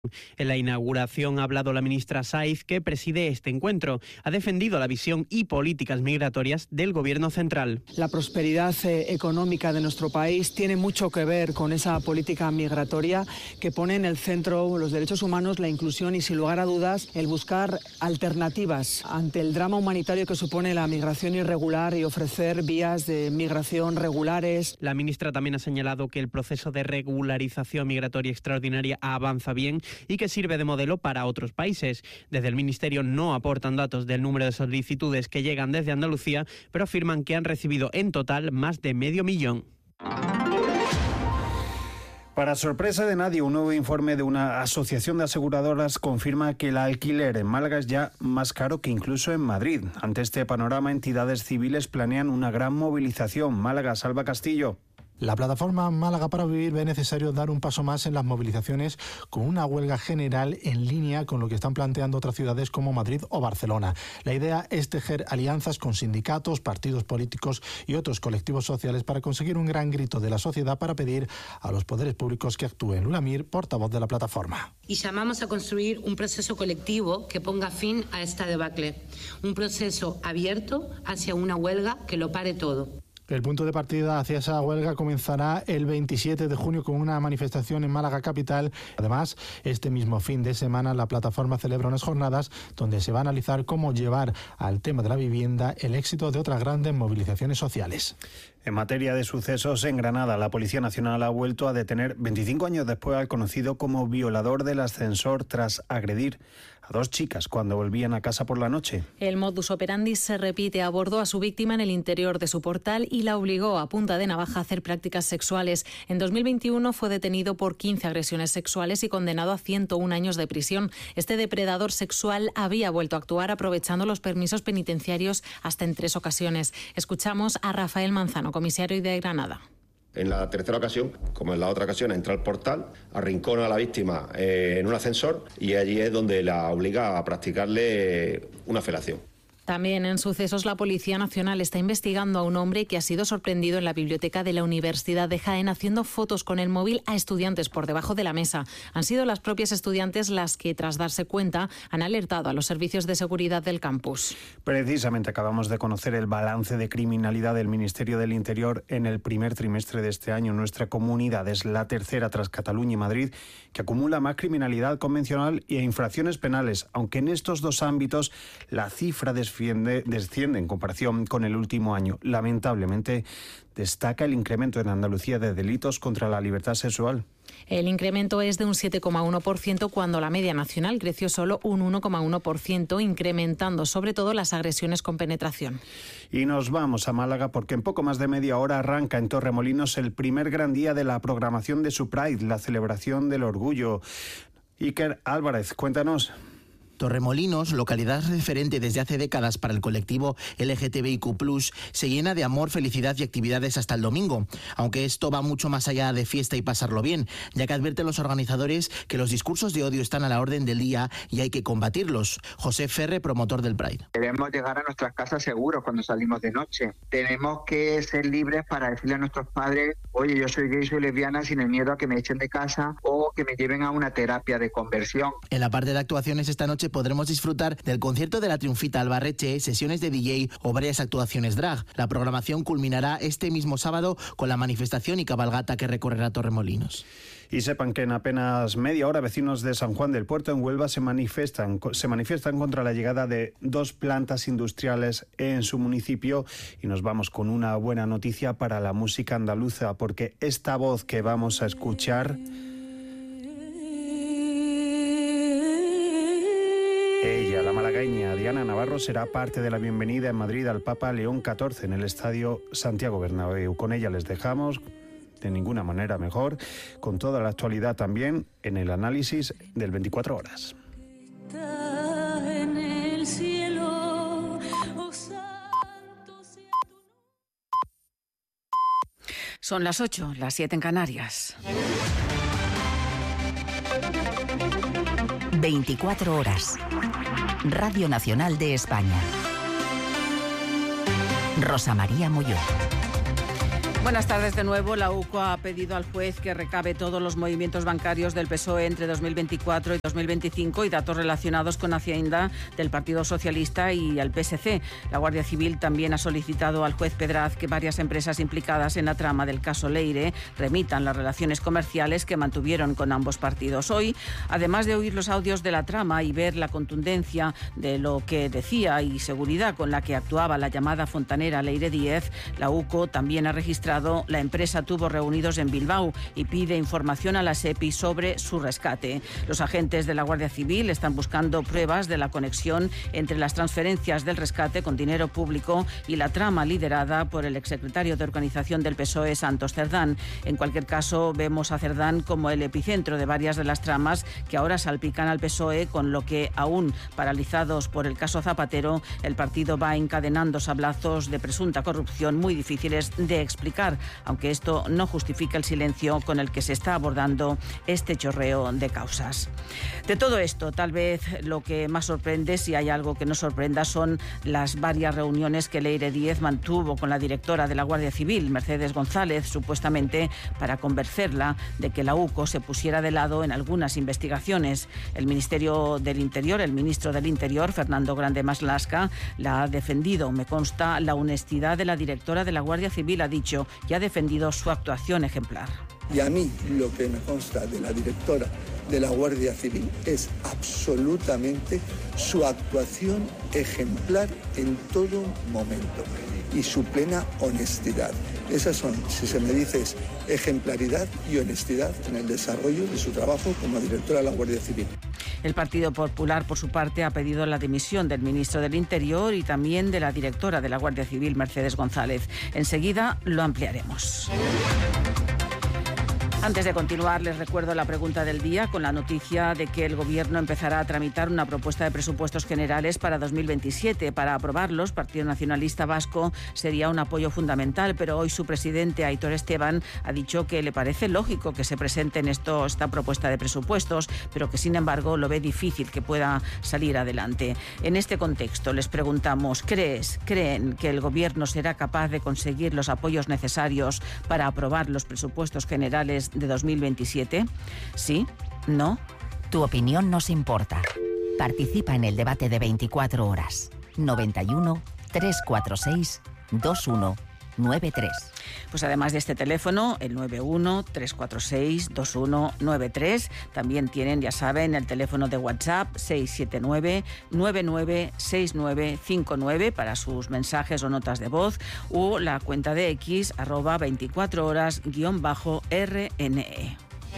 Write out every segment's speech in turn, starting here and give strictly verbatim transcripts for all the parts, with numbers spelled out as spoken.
En la inauguración ha hablado la ministra Saiz, que preside este encuentro. Ha defendido la visión y políticas migratorias del Gobierno central. La prosperidad eh, económica de nuestro país tiene mucho que ver con esa política migratoria que pone en el centro los derechos humanos, la inclusión y, sin lugar a dudas, el buscar alternativas ante el drama humanitario que supone la migración irregular y ofrecer vías de migración regulares. La ministra también ha señalado que el proceso de regularización migratoria extraordinaria avanza bien y que sirve de modelo para otros países. Desde el Ministerio no aportan datos del número de solicitudes que llegan desde Andalucía, pero afirman que han recibido en total más de medio millón. Para sorpresa de nadie, un nuevo informe de una asociación de aseguradoras confirma que el alquiler en Málaga es ya más caro que incluso en Madrid. Ante este panorama, entidades civiles planean una gran movilización. Málaga, Salva Castillo. La plataforma Málaga para Vivir ve necesario dar un paso más en las movilizaciones con una huelga general en línea con lo que están planteando otras ciudades como Madrid o Barcelona. La idea es tejer alianzas con sindicatos, partidos políticos y otros colectivos sociales para conseguir un gran grito de la sociedad para pedir a los poderes públicos que actúen. Lula Mir, portavoz de la plataforma. Y llamamos a construir un proceso colectivo que ponga fin a esta debacle. Un proceso abierto hacia una huelga que lo pare todo. El punto de partida hacia esa huelga comenzará el veintisiete de junio con una manifestación en Málaga capital. Además, este mismo fin de semana la plataforma celebra unas jornadas donde se va a analizar cómo llevar al tema de la vivienda el éxito de otras grandes movilizaciones sociales. En materia de sucesos, en Granada, la Policía Nacional ha vuelto a detener veinticinco años después al conocido como violador del ascensor tras agredir a dos chicas cuando volvían a casa por la noche. El modus operandi se repite. Abordó a su víctima en el interior de su portal y la obligó a punta de navaja a hacer prácticas sexuales. En dos mil veintiuno fue detenido por quince agresiones sexuales y condenado a ciento un años de prisión. Este depredador sexual había vuelto a actuar aprovechando los permisos penitenciarios hasta en tres ocasiones. Escuchamos a Rafael Manzano, comisario de Granada. En la tercera ocasión, como en la otra ocasión, entra al portal, arrincona a la víctima eh, en un ascensor y allí es donde la obliga a practicarle una felación. También en sucesos, la Policía Nacional está investigando a un hombre que ha sido sorprendido en la biblioteca de la Universidad de Jaén haciendo fotos con el móvil a estudiantes por debajo de la mesa. Han sido las propias estudiantes las que, tras darse cuenta, han alertado a los servicios de seguridad del campus. Precisamente acabamos de conocer el balance de criminalidad del Ministerio del Interior en el primer trimestre de este año. Nuestra comunidad es la tercera tras Cataluña y Madrid, que acumula más criminalidad convencional e infracciones penales, aunque en estos dos ámbitos la cifra desciende, desciende en comparación con el último año. Lamentablemente, destaca el incremento en Andalucía de delitos contra la libertad sexual. El incremento es de un siete coma uno por ciento cuando la media nacional creció solo un uno coma uno por ciento, incrementando sobre todo las agresiones con penetración. Y nos vamos a Málaga porque en poco más de media hora arranca en Torremolinos el primer gran día de la programación de su Pride, la celebración del orgullo. Iker Álvarez, cuéntanos. Torremolinos, localidad referente desde hace décadas para el colectivo L G T B I Q plus, se llena de amor, felicidad y actividades hasta el domingo, aunque esto va mucho más allá de fiesta y pasarlo bien, ya que advierten los organizadores que los discursos de odio están a la orden del día y hay que combatirlos. José Ferre, promotor del Pride. Debemos llegar a nuestras casas seguros cuando salimos de noche. Tenemos que ser libres para decirle a nuestros padres, oye, yo soy gay, soy lesbiana, sin el miedo a que me echen de casa o que me lleven a una terapia de conversión. En la parte de actuaciones esta noche podremos disfrutar del concierto de la Triunfita Albarreche, sesiones de D J o varias actuaciones drag. La programación culminará este mismo sábado con la manifestación y cabalgata que recorrerá Torremolinos. Y sepan que en apenas media hora vecinos de San Juan del Puerto en Huelva se manifiestan, se manifiestan contra la llegada de dos plantas industriales en su municipio y nos vamos con una buena noticia para la música andaluza porque esta voz que vamos a escuchar, ella, la malagueña Diana Navarro, será parte de la bienvenida en Madrid al Papa León catorce en el Estadio Santiago Bernabéu. Con ella les dejamos, de ninguna manera mejor, con toda la actualidad también en el análisis del veinticuatro horas. Son las ocho, las siete en Canarias. veinticuatro horas. Radio Nacional de España. Rosa María Molló. Buenas tardes de nuevo. La U C O ha pedido al juez que recabe todos los movimientos bancarios del P S O E entre dos mil veinticuatro y dos mil veinticinco y datos relacionados con Hacienda del Partido Socialista y al P S C. La Guardia Civil también ha solicitado al juez Pedraz que varias empresas implicadas en la trama del caso Leire remitan las relaciones comerciales que mantuvieron con ambos partidos. Hoy, además de oír los audios de la trama y ver la contundencia de lo que decía y seguridad con la que actuaba la llamada fontanera Leire Díez, la U C O también ha registrado la empresa tuvo reunidos en Bilbao y pide información a la SEPI sobre su rescate. Los agentes de la Guardia Civil están buscando pruebas de la conexión entre las transferencias del rescate con dinero público y la trama liderada por el exsecretario de Organización del P S O E, Santos Cerdán. En cualquier caso, vemos a Cerdán como el epicentro de varias de las tramas que ahora salpican al P S O E, con lo que, aún paralizados por el caso Zapatero, el partido va encadenando sablazos de presunta corrupción muy difíciles de explicar, aunque esto no justifica el silencio con el que se está abordando este chorreo de causas. De todo esto, tal vez lo que más sorprende, si hay algo que no sorprenda, son las varias reuniones que Leire Díez mantuvo con la directora de la Guardia Civil, Mercedes González, supuestamente para convencerla de que la U C O se pusiera de lado en algunas investigaciones. El Ministerio del Interior, el ministro del Interior, Fernando Grande Marlaska, la ha defendido. Me consta la honestidad de la directora de la Guardia Civil, ha dicho, y ha defendido su actuación ejemplar. Y a mí lo que me consta de la directora de la Guardia Civil es absolutamente su actuación ejemplar en todo momento y su plena honestidad. Esas son, si se me dice, es ejemplaridad y honestidad en el desarrollo de su trabajo como directora de la Guardia Civil. El Partido Popular, por su parte, ha pedido la dimisión del ministro del Interior y también de la directora de la Guardia Civil, Mercedes González. Enseguida lo ampliaremos. Antes de continuar, les recuerdo la pregunta del día con la noticia de que el Gobierno empezará a tramitar una propuesta de presupuestos generales para dos mil veintisiete. Para aprobarlos, Partido Nacionalista Vasco sería un apoyo fundamental, pero hoy su presidente, Aitor Esteban, ha dicho que le parece lógico que se presenten esto, esta propuesta de presupuestos, pero que, sin embargo, lo ve difícil que pueda salir adelante. En este contexto, les preguntamos, ¿crees, creen que el Gobierno será capaz de conseguir los apoyos necesarios para aprobar los presupuestos generales de dos mil veintisiete? ¿Sí? ¿No? Tu opinión nos importa. Participa en el debate de veinticuatro horas. noventa y uno, trescientos cuarenta y seis, veintiuno noventa y tres. Pues además de este teléfono, el nueve uno, tres cuatro seis, dos uno nueve tres, también tienen, ya saben, el teléfono de WhatsApp seis siete nueve, nueve nueve seis nueve cinco nueve para sus mensajes o notas de voz, o la cuenta de X, arroba veinticuatro horas guión bajo R N E.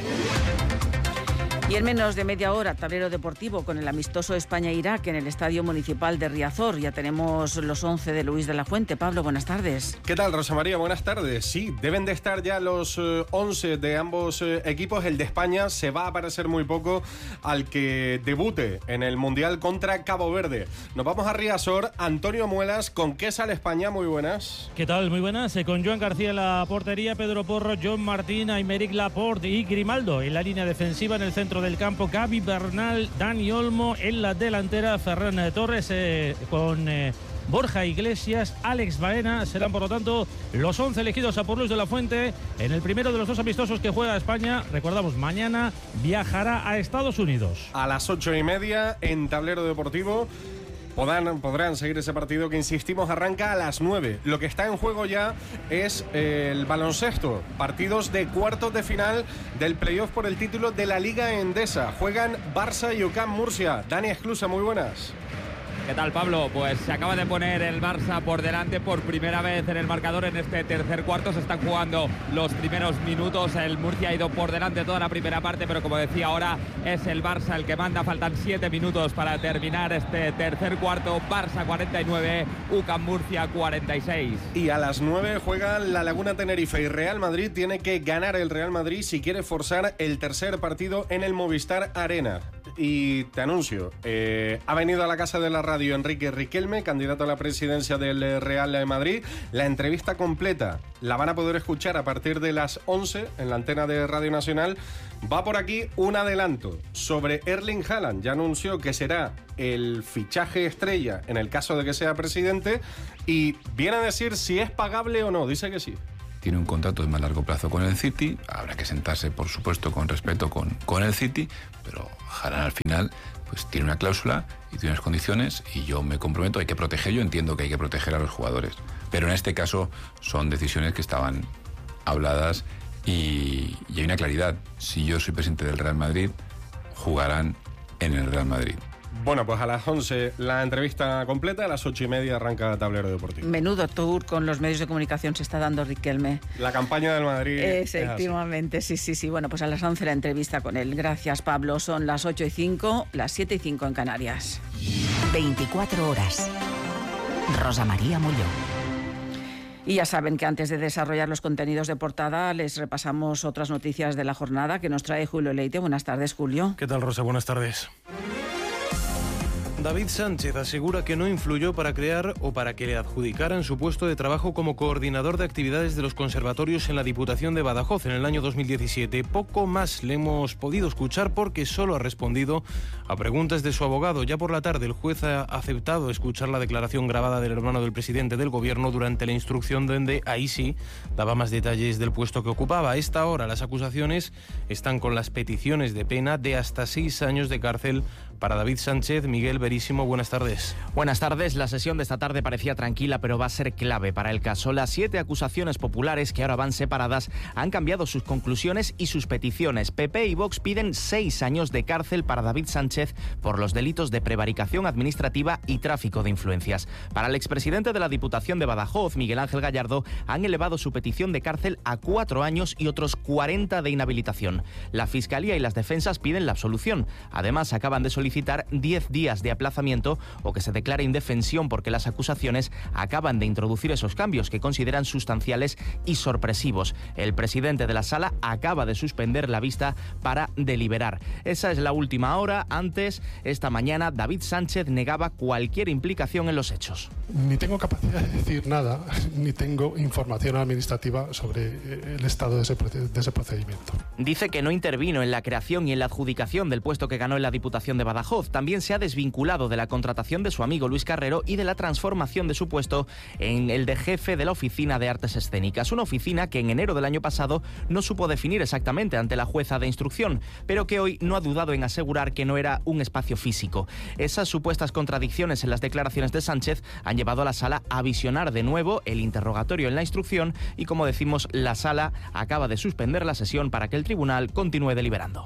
Y en menos de media hora, tablero deportivo con el amistoso España-Irak en el Estadio Municipal de Riazor. Ya tenemos los once de Luis de la Fuente. Pablo, buenas tardes. ¿Qué tal, Rosa María? Buenas tardes. Sí, deben de estar ya los eh, once de ambos eh, equipos. El de España se va a parecer muy poco al que debute en el Mundial contra Cabo Verde. Nos vamos a Riazor. Antonio Muelas, ¿con qué sale España? Muy buenas. ¿Qué tal? Muy buenas. Eh, con Joan García en la portería, Pedro Porro, John Martín, Aymeric Laporte y Grimaldo en la línea defensiva. En el centro del campo, Gaby Bernal, Dani Olmo. En la delantera, Ferran Torres eh, con eh, Borja Iglesias, Alex Baena. Serán, por lo tanto, los once elegidos a por Luis de la Fuente en el primero de los dos amistosos que juega España. Recordamos, mañana viajará a Estados Unidos. A las ocho y media en Tablero Deportivo. Podrán, podrán seguir ese partido que, insistimos, arranca a las nueve. Lo que está en juego ya es eh, el baloncesto. Partidos de cuartos de final del playoff por el título de la Liga Endesa. Juegan Barça y U C A M Murcia. Dani Esclusa, muy buenas. ¿Qué tal, Pablo? Pues se acaba de poner el Barça por delante por primera vez en el marcador en este tercer cuarto. Se están jugando los primeros minutos. El Murcia ha ido por delante toda la primera parte, pero como decía, ahora es el Barça el que manda. Faltan siete minutos para terminar este tercer cuarto. Barça cuarenta y nueve, U C A M Murcia cuarenta y seis. Y a las nueve juegan La Laguna Tenerife y Real Madrid. Tiene que ganar el Real Madrid si quiere forzar el tercer partido en el Movistar Arena. Y te anuncio, eh, ha venido a la Casa de la Radio Enrique Riquelme, candidato a la presidencia del Real Madrid. La entrevista completa la van a poder escuchar a partir de las once en la antena de Radio Nacional. Va por aquí un adelanto sobre Erling Haaland. Ya anunció que será el fichaje estrella en el caso de que sea presidente y viene a decir si es pagable o no. Dice que sí. tiene un contrato de más largo plazo con el City, habrá que sentarse, por supuesto, con respeto con, con el City, pero Haaland al final pues tiene una cláusula y tiene unas condiciones y yo me comprometo, hay que proteger, yo entiendo que hay que proteger a los jugadores, pero en este caso son decisiones que estaban habladas y, y hay una claridad, si yo soy presidente del Real Madrid, jugarán en el Real Madrid. Bueno, pues a las once la entrevista completa, a las ocho y media arranca Tablero Deportivo. Menudo tour con los medios de comunicación se está dando Riquelme. La campaña del Madrid. Efectivamente, sí, sí, sí. Bueno, pues a las once la entrevista con él. Gracias, Pablo. Son las ocho y cinco, las siete y cinco en Canarias. veinticuatro horas. Rosa María Molló. Y ya saben que antes de desarrollar los contenidos de portada les repasamos otras noticias de la jornada que nos trae Julio Leite. Buenas tardes, Julio. ¿Qué tal, Rosa? Buenas tardes. David Sánchez asegura que no influyó para crear o para que le adjudicaran su puesto de trabajo como coordinador de actividades de los conservatorios en la Diputación de Badajoz en el año dos mil diecisiete. Poco más le hemos podido escuchar porque solo ha respondido a preguntas de su abogado. Ya por la tarde el juez ha aceptado escuchar la declaración grabada del hermano del presidente del gobierno durante la instrucción donde ahí sí daba más detalles del puesto que ocupaba. A esta hora las acusaciones están con las peticiones de pena de hasta seis años de cárcel para David Sánchez. Miguel Verísimo, buenas tardes. Buenas tardes. La sesión de esta tarde parecía tranquila, pero va a ser clave para el caso. Las siete acusaciones populares, que ahora van separadas, han cambiado sus conclusiones y sus peticiones. P P y Vox piden seis años de cárcel para David Sánchez por los delitos de prevaricación administrativa y tráfico de influencias. Para el expresidente de la Diputación de Badajoz, Miguel Ángel Gallardo, han elevado su petición de cárcel a cuatro años y otros cuarenta de inhabilitación. La Fiscalía y las defensas piden la absolución. Además, acaban de solicitar diez días de aplazamiento o que se declare indefensión porque las acusaciones acaban de introducir esos cambios que consideran sustanciales y sorpresivos. El presidente de la Sala acaba de suspender la vista para deliberar. Esa es la última hora. Antes, esta mañana, David Sánchez negaba cualquier implicación en los hechos. Ni tengo capacidad de decir nada, ni tengo información administrativa sobre el estado de ese, de ese procedimiento. Dice que no intervino en la creación y en la adjudicación del puesto que ganó en la Diputación de Badajoz. También se ha desvinculado de la contratación de su amigo Luis Carrero y de la transformación de su puesto en el de jefe de la Oficina de Artes Escénicas. Una oficina que en enero del año pasado no supo definir exactamente ante la jueza de instrucción, pero que hoy no ha dudado en asegurar que no era un espacio físico. Esas supuestas contradicciones en las declaraciones de Sánchez han llevado a la Sala a visionar de nuevo el interrogatorio en la instrucción y, como decimos, la Sala acaba de suspender la sesión para que el tribunal continúe deliberando.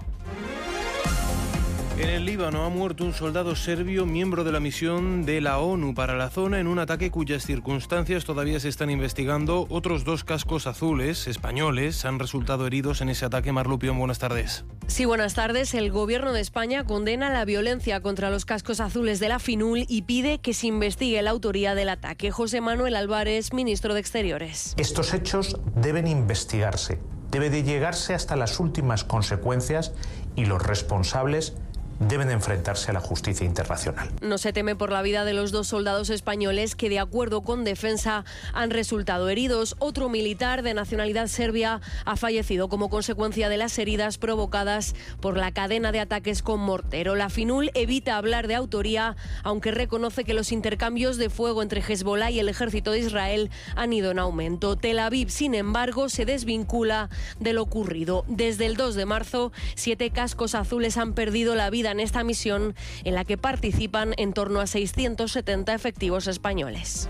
En el Líbano ha muerto un soldado serbio miembro de la misión de la ONU para la zona en un ataque cuyas circunstancias todavía se están investigando. Otros dos cascos azules españoles han resultado heridos en ese ataque. Marlupión, buenas tardes. Sí, buenas tardes. El Gobierno de España condena la violencia contra los cascos azules de la FINUL y pide que se investigue la autoría del ataque. José Manuel Álvarez, ministro de Exteriores. Estos hechos deben investigarse, debe de llegarse hasta las últimas consecuencias y los responsables deben enfrentarse a la justicia internacional. No se teme por la vida de los dos soldados españoles que, de acuerdo con Defensa, han resultado heridos. Otro militar de nacionalidad serbia ha fallecido como consecuencia de las heridas provocadas por la cadena de ataques con mortero. La FINUL evita hablar de autoría, aunque reconoce que los intercambios de fuego entre Hezbollah y el ejército de Israel han ido en aumento. Tel Aviv, sin embargo, se desvincula de lo ocurrido. Desde el dos de marzo, siete cascos azules han perdido la vida en esta misión, en la que participan en torno a seiscientos setenta efectivos españoles.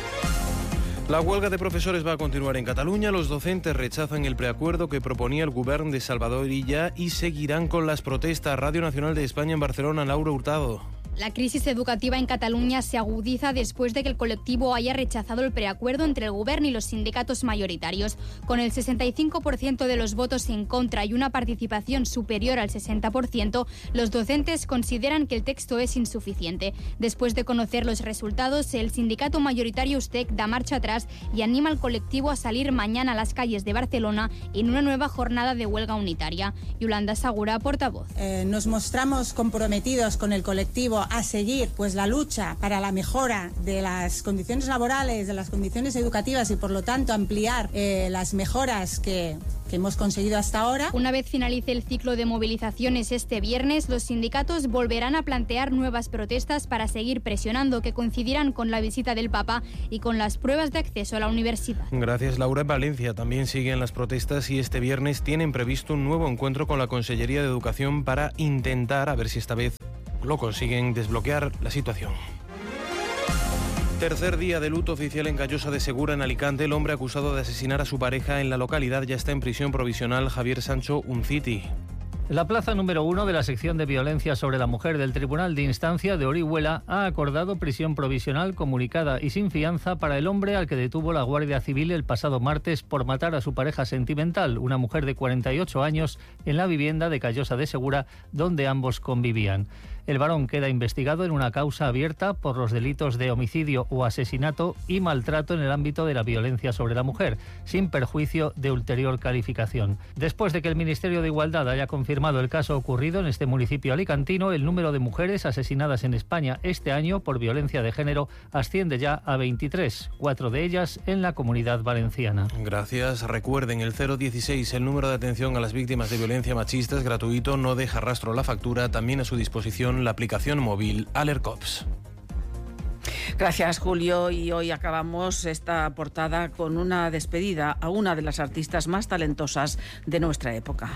La huelga de profesores va a continuar en Cataluña. Los docentes rechazan el preacuerdo que proponía el gobierno de Salvador Illa y seguirán con las protestas. Radio Nacional de España en Barcelona, Laura Hurtado. La crisis educativa en Cataluña se agudiza después de que el colectivo haya rechazado el preacuerdo entre el Gobierno y los sindicatos mayoritarios. Con el sesenta y cinco por ciento de los votos en contra y una participación superior al sesenta por ciento, los docentes consideran que el texto es insuficiente. Después de conocer los resultados, el sindicato mayoritario USTEC da marcha atrás y anima al colectivo a salir mañana a las calles de Barcelona en una nueva jornada de huelga unitaria. Yolanda Segura, portavoz. Eh, nos mostramos comprometidos con el colectivo a seguir pues la lucha para la mejora de las condiciones laborales, de las condiciones educativas y por lo tanto ampliar eh, las mejoras que, que hemos conseguido hasta ahora. Una vez finalice el ciclo de movilizaciones este viernes, los sindicatos volverán a plantear nuevas protestas para seguir presionando, que coincidirán con la visita del Papa y con las pruebas de acceso a la universidad. Gracias, Laura. En Valencia también siguen las protestas y este viernes tienen previsto un nuevo encuentro con la Consellería de Educación para intentar, a ver si esta vez lo consiguen, desbloquear la situación. Tercer día de luto oficial en Callosa de Segura, en Alicante. El hombre acusado de asesinar a su pareja en la localidad ya está en prisión provisional. Javier Sancho Unciti. La plaza número uno de la sección de violencia sobre la mujer del Tribunal de Instancia de Orihuela ha acordado prisión provisional comunicada y sin fianza para el hombre al que detuvo la Guardia Civil el pasado martes por matar a su pareja sentimental, una mujer de cuarenta y ocho años, en la vivienda de Callosa de Segura, donde ambos convivían. El varón queda investigado en una causa abierta por los delitos de homicidio o asesinato y maltrato en el ámbito de la violencia sobre la mujer, sin perjuicio de ulterior calificación. Después de que el Ministerio de Igualdad haya confirmado el caso ocurrido en este municipio alicantino, el número de mujeres asesinadas en España este año por violencia de género asciende ya a veintitrés, cuatro de ellas en la Comunidad Valenciana. Gracias. Recuerden, el cero dieciséis, el número de atención a las víctimas de violencia machista, es gratuito, no deja rastro la factura, también a su disposición la aplicación móvil Alercops. Gracias, Julio. Y hoy acabamos esta portada con una despedida a una de las artistas más talentosas de nuestra época.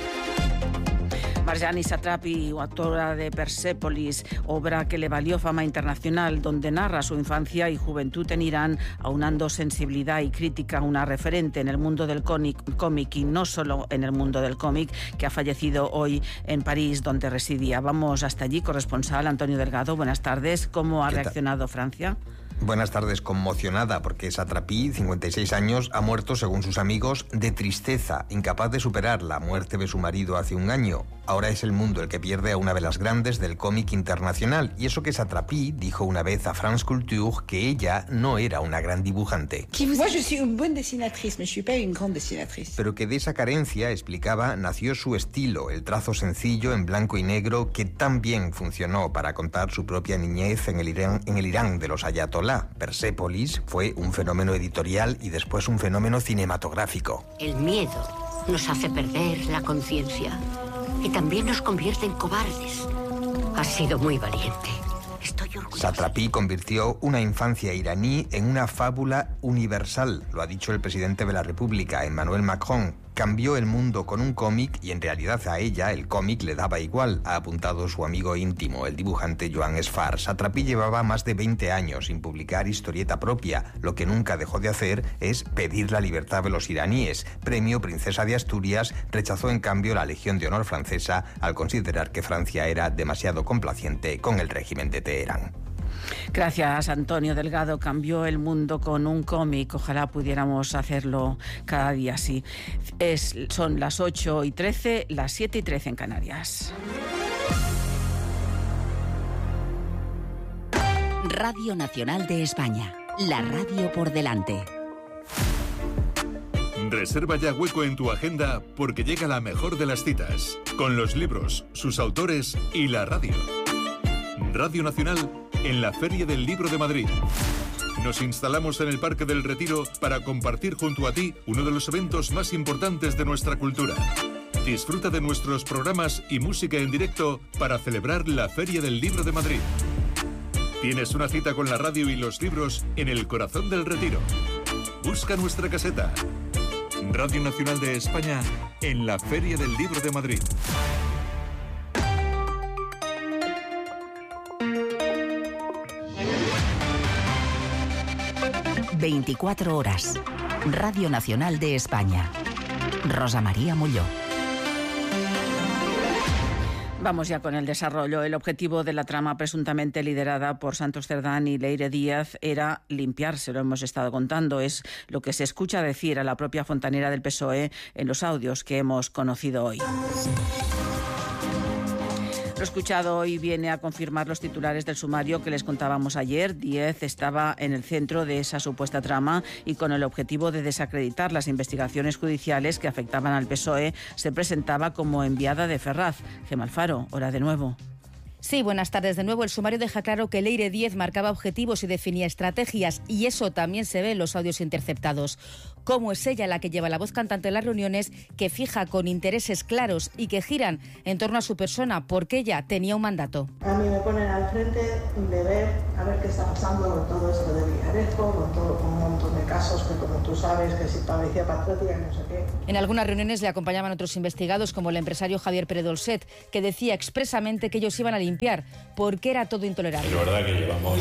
Marjane Satrapi, autora de Persepolis, obra que le valió fama internacional, donde narra su infancia y juventud en Irán, aunando sensibilidad y crítica, una referente en el mundo del cómic y no solo en el mundo del cómic, que ha fallecido hoy en París, donde residía. Vamos hasta allí, corresponsal Antonio Delgado. Buenas tardes. ¿Cómo ha reaccionado Francia? Buenas tardes, conmocionada porque Satrapi, cincuenta y seis años, ha muerto, según sus amigos, de tristeza, incapaz de superar la muerte de su marido hace un año. Ahora es el mundo el que pierde a una de las grandes del cómic internacional. Y eso que Satrapi dijo una vez a France Culture que ella no era una gran dibujante. Pero que de esa carencia, explicaba, nació su estilo, el trazo sencillo en blanco y negro que tan bien funcionó para contar su propia niñez en el Irán, en el Irán de los ayatolá. Persepolis fue un fenómeno editorial y después un fenómeno cinematográfico. El miedo nos hace perder la conciencia y también nos convierte en cobardes. Has sido muy valiente. Estoy orgullosa. Satrapi convirtió una infancia iraní en una fábula universal, lo ha dicho el presidente de la República, Emmanuel Macron. Cambió el mundo con un cómic y en realidad a ella el cómic le daba igual, ha apuntado su amigo íntimo, el dibujante Joan Esfar. Satrapi llevaba más de veinte años sin publicar historieta propia. Lo que nunca dejó de hacer es pedir la libertad de los iraníes. Premio Princesa de Asturias, rechazó en cambio la Legión de Honor francesa al considerar que Francia era demasiado complaciente con el régimen de Teherán. Gracias, Antonio Delgado. Cambió el mundo con un cómic. Ojalá pudiéramos hacerlo cada día así. Es, son las ocho y trece, las siete y trece en Canarias. Radio Nacional de España. La radio por delante. Reserva ya hueco en tu agenda porque llega la mejor de las citas, con los libros, sus autores y la radio. Radio Nacional en la Feria del Libro de Madrid. Nos instalamos en el Parque del Retiro para compartir junto a ti uno de los eventos más importantes de nuestra cultura. Disfruta de nuestros programas y música en directo para celebrar la Feria del Libro de Madrid. Tienes una cita con la radio y los libros en el corazón del Retiro. Busca nuestra caseta. Radio Nacional de España en la Feria del Libro de Madrid. veinticuatro horas. Radio Nacional de España. Rosa María Molló. Vamos ya con el desarrollo. El objetivo de la trama presuntamente liderada por Santos Cerdán y Leire Díaz era limpiarse, lo hemos estado contando. Es lo que se escucha decir a la propia fontanera del P S O E en los audios que hemos conocido hoy. Lo escuchado hoy viene a confirmar los titulares del sumario que les contábamos ayer. Díez estaba en el centro de esa supuesta trama y con el objetivo de desacreditar las investigaciones judiciales que afectaban al P S O E se presentaba como enviada de Ferraz. Gemma Alfaro, hora de nuevo. Sí, buenas tardes de nuevo. El sumario deja claro que Leire Díez marcaba objetivos y definía estrategias, y eso también se ve en los audios interceptados. Cómo es ella la que lleva la voz cantante en las reuniones, que fija con intereses claros y que giran en torno a su persona, porque ella tenía un mandato. A mí me ponen al frente de ver a ver qué está pasando con todo esto de Villarejo, con, todo, con un montón de casos que, como tú sabes, que si parecía patriótica, no sé qué. En algunas reuniones le acompañaban otros investigados, como el empresario Javier Pérez Dolcet, que decía expresamente que ellos iban a limpiar, porque era todo intolerable. Es verdad que llevamos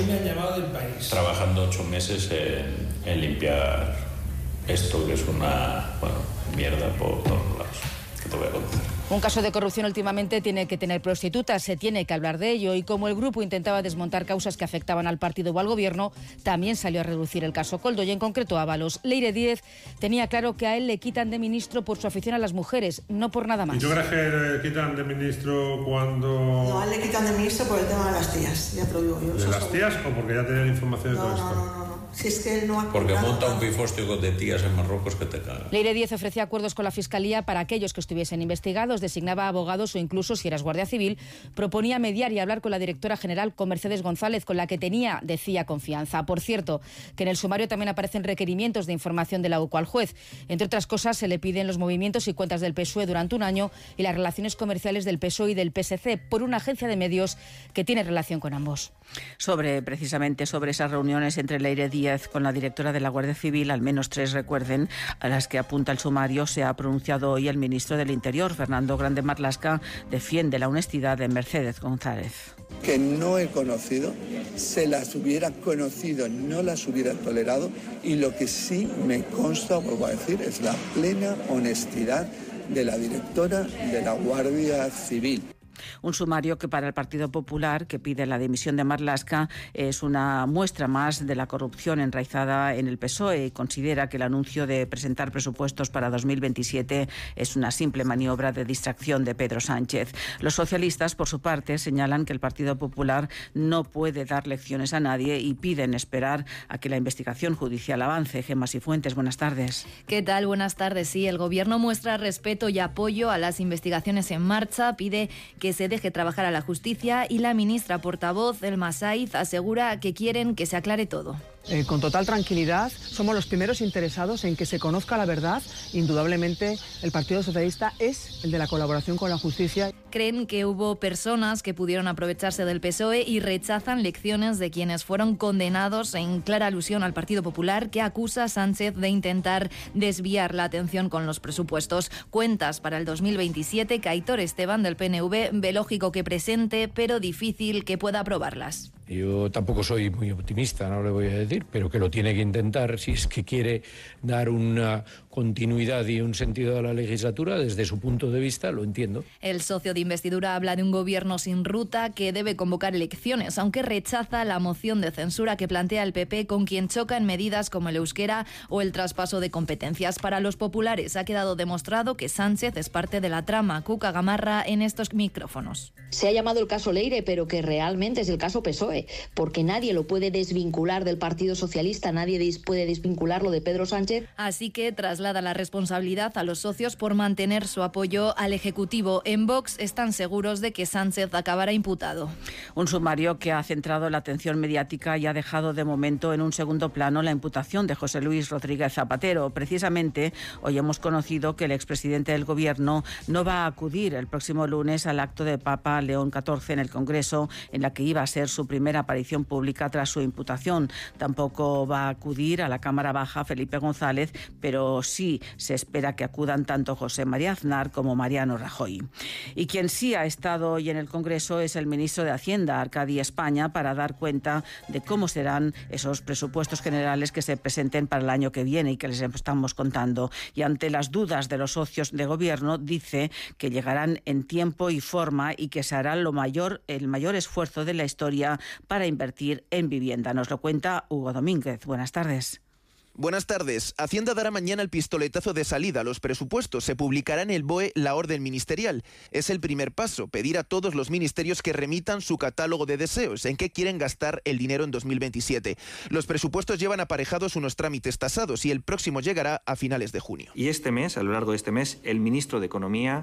trabajando ocho meses en, en limpiar esto, que es una, bueno, mierda por todos lados, que te voy a contar. Un caso de corrupción últimamente tiene que tener prostitutas, se tiene que hablar de ello, y como el grupo intentaba desmontar causas que afectaban al partido o al gobierno, también salió a reducir el caso Koldo y en concreto a Ábalos. Leire Díez tenía claro que a él le quitan de ministro por su afición a las mujeres, no por nada más. ¿Y tú crees que le quitan de ministro cuando...? No, a él le quitan de ministro por el tema de las tías, ya te lo digo yo. ¿De las tías o porque ya tenían información de no, todo esto? No, no, no, no. Si es que él no ha Porque contado, monta un pifostio de tías en Marruecos que te caga. Leire Díez ofrecía acuerdos con la Fiscalía para aquellos que estuviesen investigados, designaba abogados o incluso, si eras guardia civil, proponía mediar y hablar con la directora general, con Mercedes González, con la que tenía, decía, confianza. Por cierto, que en el sumario también aparecen requerimientos de información de la U C O al juez. Entre otras cosas, se le piden los movimientos y cuentas del P S O E durante un año y las relaciones comerciales del P S O E y del P S C por una agencia de medios que tiene relación con ambos. Sobre, precisamente, sobre esas reuniones entre Leire Díez con la directora de la Guardia Civil, al menos tres, recuerden, a las que apunta el sumario, se ha pronunciado hoy el ministro del Interior, Fernando Grande Marlaska, defiende la honestidad de Mercedes González. Que no he conocido, se las hubiera conocido, no las hubiera tolerado, y lo que sí me consta, vuelvo a decir, es la plena honestidad de la directora de la Guardia Civil. Un sumario que para el Partido Popular, que pide la dimisión de Marlaska, es una muestra más de la corrupción enraizada en el P S O E y considera que el anuncio de presentar presupuestos para dos mil veintisiete es una simple maniobra de distracción de Pedro Sánchez. Los socialistas, por su parte, señalan que el Partido Popular no puede dar lecciones a nadie y piden esperar a que la investigación judicial avance. Gemma Sifuentes, buenas tardes. ¿Qué tal? Buenas tardes. Sí, el Gobierno muestra respeto y apoyo a las investigaciones en marcha, pide que se deje trabajar a la justicia y la ministra portavoz, Elma Saiz, asegura que quieren que se aclare todo. Eh, con total tranquilidad, somos los primeros interesados en que se conozca la verdad. Indudablemente, el Partido Socialista es el de la colaboración con la justicia. Creen que hubo personas que pudieron aprovecharse del P S O E y rechazan lecciones de quienes fueron condenados, en clara alusión al Partido Popular, que acusa a Sánchez de intentar desviar la atención con los presupuestos. Cuentas para el dos mil veintisiete que Aitor Esteban, del P N V, ve lógico que presente, pero difícil que pueda aprobarlas. Yo tampoco soy muy optimista, no le voy a decir, pero que lo tiene que intentar si es que quiere dar una continuidad y un sentido a la legislatura. Desde su punto de vista, lo entiendo. El socio de investidura habla de un gobierno sin ruta que debe convocar elecciones, aunque rechaza la moción de censura que plantea el P P, con quien choca en medidas como el euskera o el traspaso de competencias. Para los populares ha quedado demostrado que Sánchez es parte de la trama. Cuca Gamarra en estos micrófonos. Se ha llamado el caso Leire, pero que realmente es el caso P S O E, porque nadie lo puede desvincular del Partido Socialista, nadie puede desvincularlo de Pedro Sánchez. Así que traslada la responsabilidad a los socios por mantener su apoyo al Ejecutivo. En Vox están seguros de que Sánchez acabará imputado. Un sumario que ha centrado la atención mediática y ha dejado de momento en un segundo plano la imputación de José Luis Rodríguez Zapatero. Precisamente hoy hemos conocido que el expresidente del Gobierno no va a acudir el próximo lunes al acto de Papa León catorce en el Congreso, en la que iba a ser su primera aparición pública tras su imputación. Tampoco va a acudir a la Cámara Baja Felipe González, pero sí se espera que acudan tanto José María Aznar como Mariano Rajoy. Y quien sí ha estado hoy en el Congreso es el ministro de Hacienda, Arcadi España, para dar cuenta de cómo serán esos presupuestos generales que se presenten para el año que viene y que les estamos contando. Y ante las dudas de los socios de gobierno, dice que llegarán en tiempo y forma y que se hará lo mayor, el mayor esfuerzo de la historia para invertir en vivienda. Nos lo cuenta Hugo Domínguez. Buenas tardes. Buenas tardes. Hacienda dará mañana el pistoletazo de salida a los presupuestos. Se publicará en el B O E la orden ministerial. Es el primer paso, pedir a todos los ministerios que remitan su catálogo de deseos, en qué quieren gastar el dinero en dos mil veintisiete. Los presupuestos llevan aparejados unos trámites tasados y el próximo llegará a finales de junio. Y este mes, a lo largo de este mes, el ministro de Economía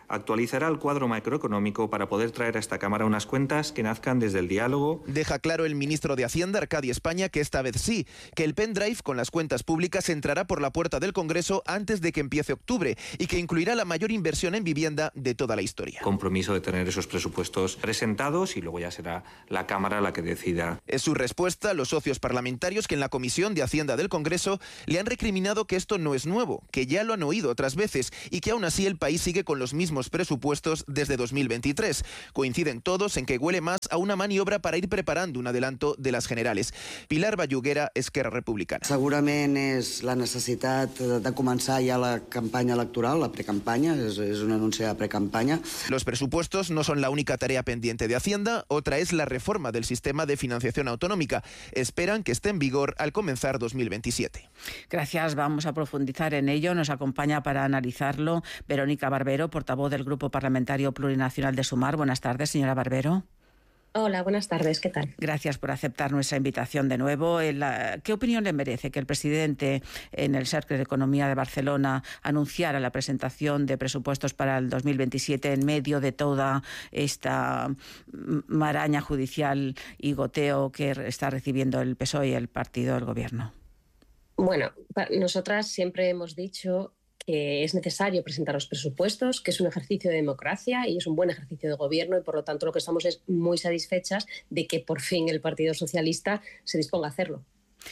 actualizará el cuadro macroeconómico para poder traer a esta Cámara unas cuentas que nazcan desde el diálogo. Deja claro el ministro de Hacienda, Arcadi España, que esta vez sí, que el pendrive con las cuentas públicas entrará por la puerta del Congreso antes de que empiece octubre y que incluirá la mayor inversión en vivienda de toda la historia. Compromiso de tener esos presupuestos presentados y luego ya será la Cámara la que decida. Es su respuesta a los socios parlamentarios que en la Comisión de Hacienda del Congreso le han recriminado que esto no es nuevo, que ya lo han oído otras veces y que aún así el país sigue con los mismos presupuestos desde dos mil veintitrés. Coinciden todos en que huele más a una maniobra para ir preparando un adelanto de las generales. Pilar Belluguera, Esquerra Republicana. Segurament és la necessitat de començar ja la campanya electoral, la precampanya, és, és un anunci de precampanya. Los presupuestos no son la única tarea pendiente de Hacienda, otra es la reforma del sistema de financiación autonómica. Esperan que esté en vigor al comenzar dos mil veintisiete. Gracias, vamos a profundizar en ello. Nos acompaña para analizarlo Verónica Barbero, portavoz del Grupo Parlamentario Plurinacional de Sumar. Buenas tardes, señora Barbero. Hola, buenas tardes, ¿qué tal? Gracias por aceptar nuestra invitación de nuevo. ¿Qué opinión le merece que el presidente en el Cercle de Economía de Barcelona anunciara la presentación de presupuestos para el dos mil veintisiete en medio de toda esta maraña judicial y goteo que está recibiendo el P S O E y el partido del Gobierno? Bueno, nosotras siempre hemos dicho que es necesario presentar los presupuestos, que es un ejercicio de democracia y es un buen ejercicio de gobierno y por lo tanto lo que estamos es muy satisfechas de que por fin el Partido Socialista se disponga a hacerlo.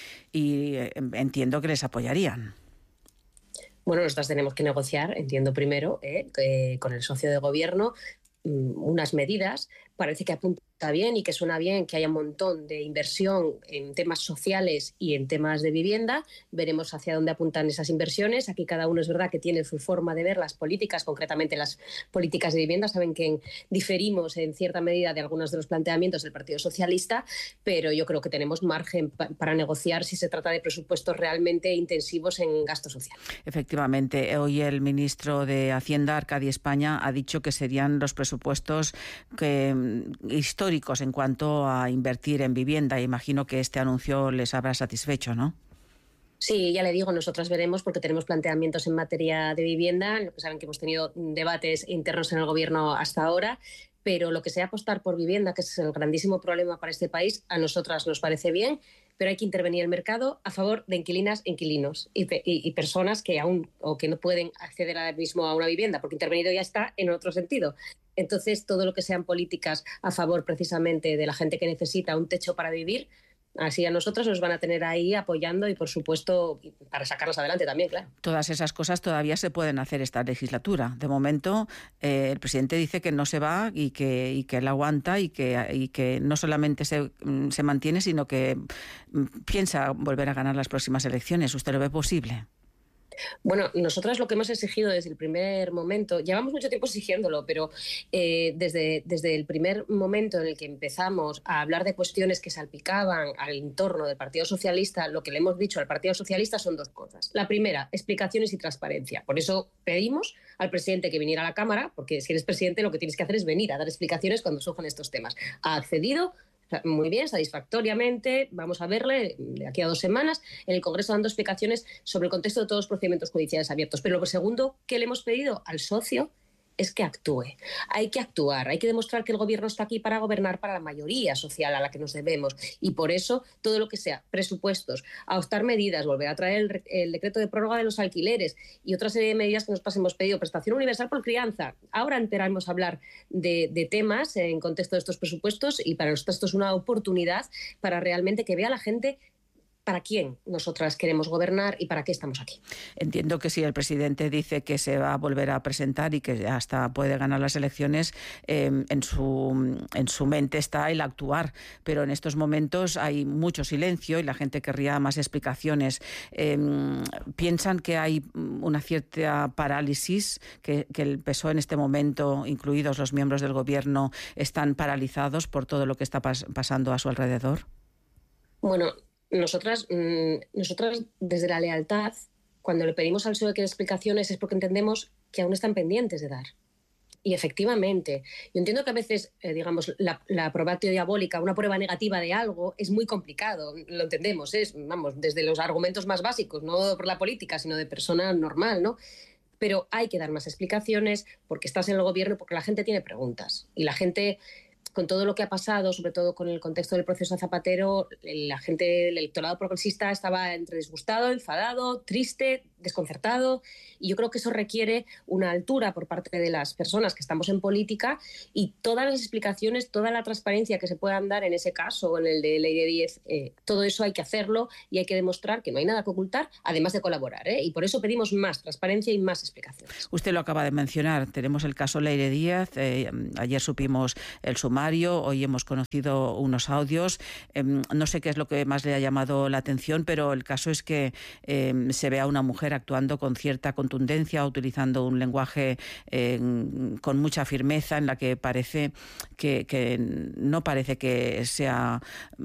Y eh, entiendo que les apoyarían. Bueno, nosotras tenemos que negociar, entiendo primero, eh, eh, con el socio de gobierno unas medidas. Parece que apunta bien y que suena bien que haya un montón de inversión en temas sociales y en temas de vivienda. Veremos hacia dónde apuntan esas inversiones. Aquí cada uno es verdad que tiene su forma de ver las políticas, concretamente las políticas de vivienda. Saben que diferimos en cierta medida de algunos de los planteamientos del Partido Socialista, pero yo creo que tenemos margen pa- para negociar si se trata de presupuestos realmente intensivos en gasto social. Efectivamente, hoy el ministro de Hacienda, Arcadi España, ha dicho que serían los presupuestos que históricos en cuanto a invertir en vivienda. Imagino que este anuncio les habrá satisfecho, ¿no? Sí, ya le digo, nosotras veremos porque tenemos planteamientos en materia de vivienda. Lo que saben que hemos tenido debates internos en el Gobierno hasta ahora, pero lo que sea apostar por vivienda, que es el grandísimo problema para este país, a nosotras nos parece bien, pero hay que intervenir el mercado a favor de inquilinas, inquilinos y, y, y personas que aún o que no pueden acceder ahora mismo a una vivienda, porque intervenido ya está en otro sentido. Entonces, todo lo que sean políticas a favor precisamente de la gente que necesita un techo para vivir, así a nosotros nos van a tener ahí apoyando y, por supuesto, para sacarlos adelante también, claro. Todas esas cosas todavía se pueden hacer esta legislatura. De momento, eh, el presidente dice que no se va y que, y que él aguanta y que, y que no solamente se, se mantiene, sino que piensa volver a ganar las próximas elecciones. ¿Usted lo ve posible? Bueno, nosotras lo que hemos exigido desde el primer momento, llevamos mucho tiempo exigiéndolo, pero eh, desde, desde el primer momento en el que empezamos a hablar de cuestiones que salpicaban al entorno del Partido Socialista, lo que le hemos dicho al Partido Socialista son dos cosas. La primera, explicaciones y transparencia. Por eso pedimos al presidente que viniera a la Cámara, porque si eres presidente lo que tienes que hacer es venir a dar explicaciones cuando surjan estos temas. Ha accedido. Muy bien, satisfactoriamente, vamos a verle de aquí a dos semanas en el Congreso dando explicaciones sobre el contexto de todos los procedimientos judiciales abiertos. Pero lo segundo que le hemos pedido al socio es que actúe. Hay que actuar, hay que demostrar que el Gobierno está aquí para gobernar para la mayoría social a la que nos debemos y por eso todo lo que sea presupuestos, adoptar medidas, volver a traer el, el decreto de prórroga de los alquileres y otra serie de medidas que nosotros hemos pedido, prestación universal por crianza. Ahora enteramos a hablar de, de temas en contexto de estos presupuestos y para nosotros esto es una oportunidad para realmente que vea la gente para quién nosotras queremos gobernar y para qué estamos aquí. Entiendo que si el presidente dice que se va a volver a presentar y que hasta puede ganar las elecciones, eh, en su, en su mente está el actuar, pero en estos momentos hay mucho silencio y la gente querría más explicaciones. Eh, ¿Piensan que hay una cierta parálisis, que, que el P S O E en este momento, incluidos los miembros del Gobierno, están paralizados por todo lo que está pas- pasando a su alrededor? Bueno, Nosotras, nosotras, desde la lealtad, cuando le pedimos al P S O E que dé explicaciones es porque entendemos que aún están pendientes de dar. Y efectivamente, yo entiendo que a veces, eh, digamos, la, la probatio diabólica, una prueba negativa de algo, es muy complicado, lo entendemos, es, vamos, desde los argumentos más básicos, no por la política, sino de persona normal, ¿no? pero hay que dar más explicaciones porque estás en el gobierno, porque la gente tiene preguntas. Y la gente, con todo lo que ha pasado, sobre todo con el contexto del proceso Zapatero, la gente, el electorado progresista estaba entre disgustado, enfadado, triste, desconcertado, y yo creo que eso requiere una altura por parte de las personas que estamos en política, y todas las explicaciones, toda la transparencia que se puedan dar en ese caso o en el de Ley de diez, eh, todo eso hay que hacerlo y hay que demostrar que no hay nada que ocultar, además de colaborar, ¿eh? Y por eso pedimos más transparencia y más explicaciones. Usted lo acaba de mencionar, tenemos el caso Leire Díaz, eh, ayer supimos el sumario, hoy hemos conocido unos audios, eh, no sé qué es lo que más le ha llamado la atención, pero el caso es que eh, se ve a una mujer actuando con cierta contundencia, utilizando un lenguaje eh, con mucha firmeza, en la que parece que, que no parece que sea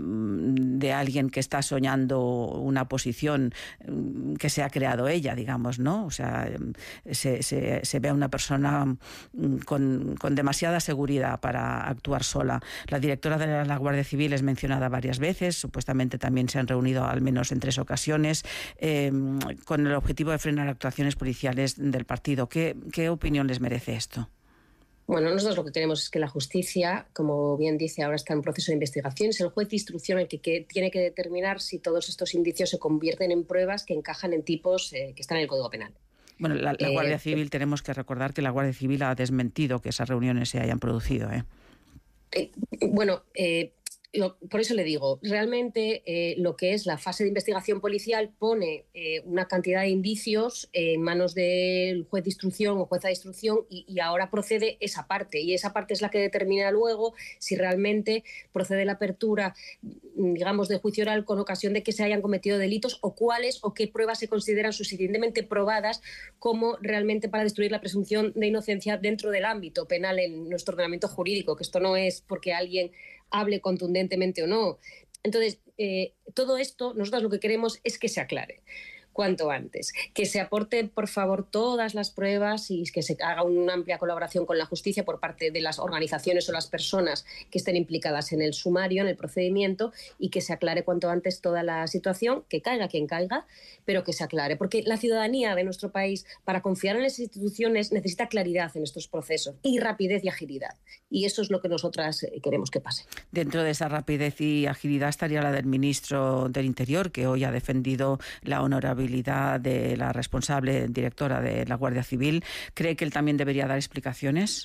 de alguien que está soñando una posición que se ha creado ella, digamos, ¿no? O sea, se, se, se ve a una persona con, con demasiada seguridad para actuar sola. La directora de la Guardia Civil es mencionada varias veces, supuestamente también se han reunido al menos en tres ocasiones, eh, con el objetivo de frenar actuaciones policiales del partido. ¿Qué, qué opinión les merece esto? Bueno, nosotros lo que queremos es que la justicia, como bien dice, ahora está en proceso de investigación, es el juez de instrucción el que, que tiene que determinar si todos estos indicios se convierten en pruebas que encajan en tipos eh, que están en el Código Penal. Bueno, la, la Guardia eh, Civil, tenemos que recordar que la Guardia Civil ha desmentido que esas reuniones se hayan producido, ¿eh? Eh, bueno, eh, lo, por eso le digo, realmente eh, lo que es la fase de investigación policial pone eh, una cantidad de indicios en manos del juez de instrucción o jueza de instrucción y, y ahora procede esa parte, y esa parte es la que determina luego si realmente procede la apertura, digamos, de juicio oral con ocasión de que se hayan cometido delitos, o cuáles o qué pruebas se consideran suficientemente probadas como realmente para destruir la presunción de inocencia dentro del ámbito penal en nuestro ordenamiento jurídico, que esto no es porque alguien hable contundentemente o no. Entonces, eh, todo esto, nosotros lo que queremos es que se aclare cuanto antes, que se aporten, por favor, todas las pruebas y que se haga una amplia colaboración con la justicia por parte de las organizaciones o las personas que estén implicadas en el sumario, en el procedimiento, y que se aclare cuanto antes toda la situación, que caiga quien caiga, pero que se aclare, porque la ciudadanía de nuestro país, para confiar en las instituciones, necesita claridad en estos procesos y rapidez y agilidad, y eso es lo que nosotras queremos que pase. Dentro de esa rapidez y agilidad estaría la del ministro del Interior, que hoy ha defendido la honorabilidad de la responsable directora de la Guardia Civil. ¿Cree que él también debería dar explicaciones?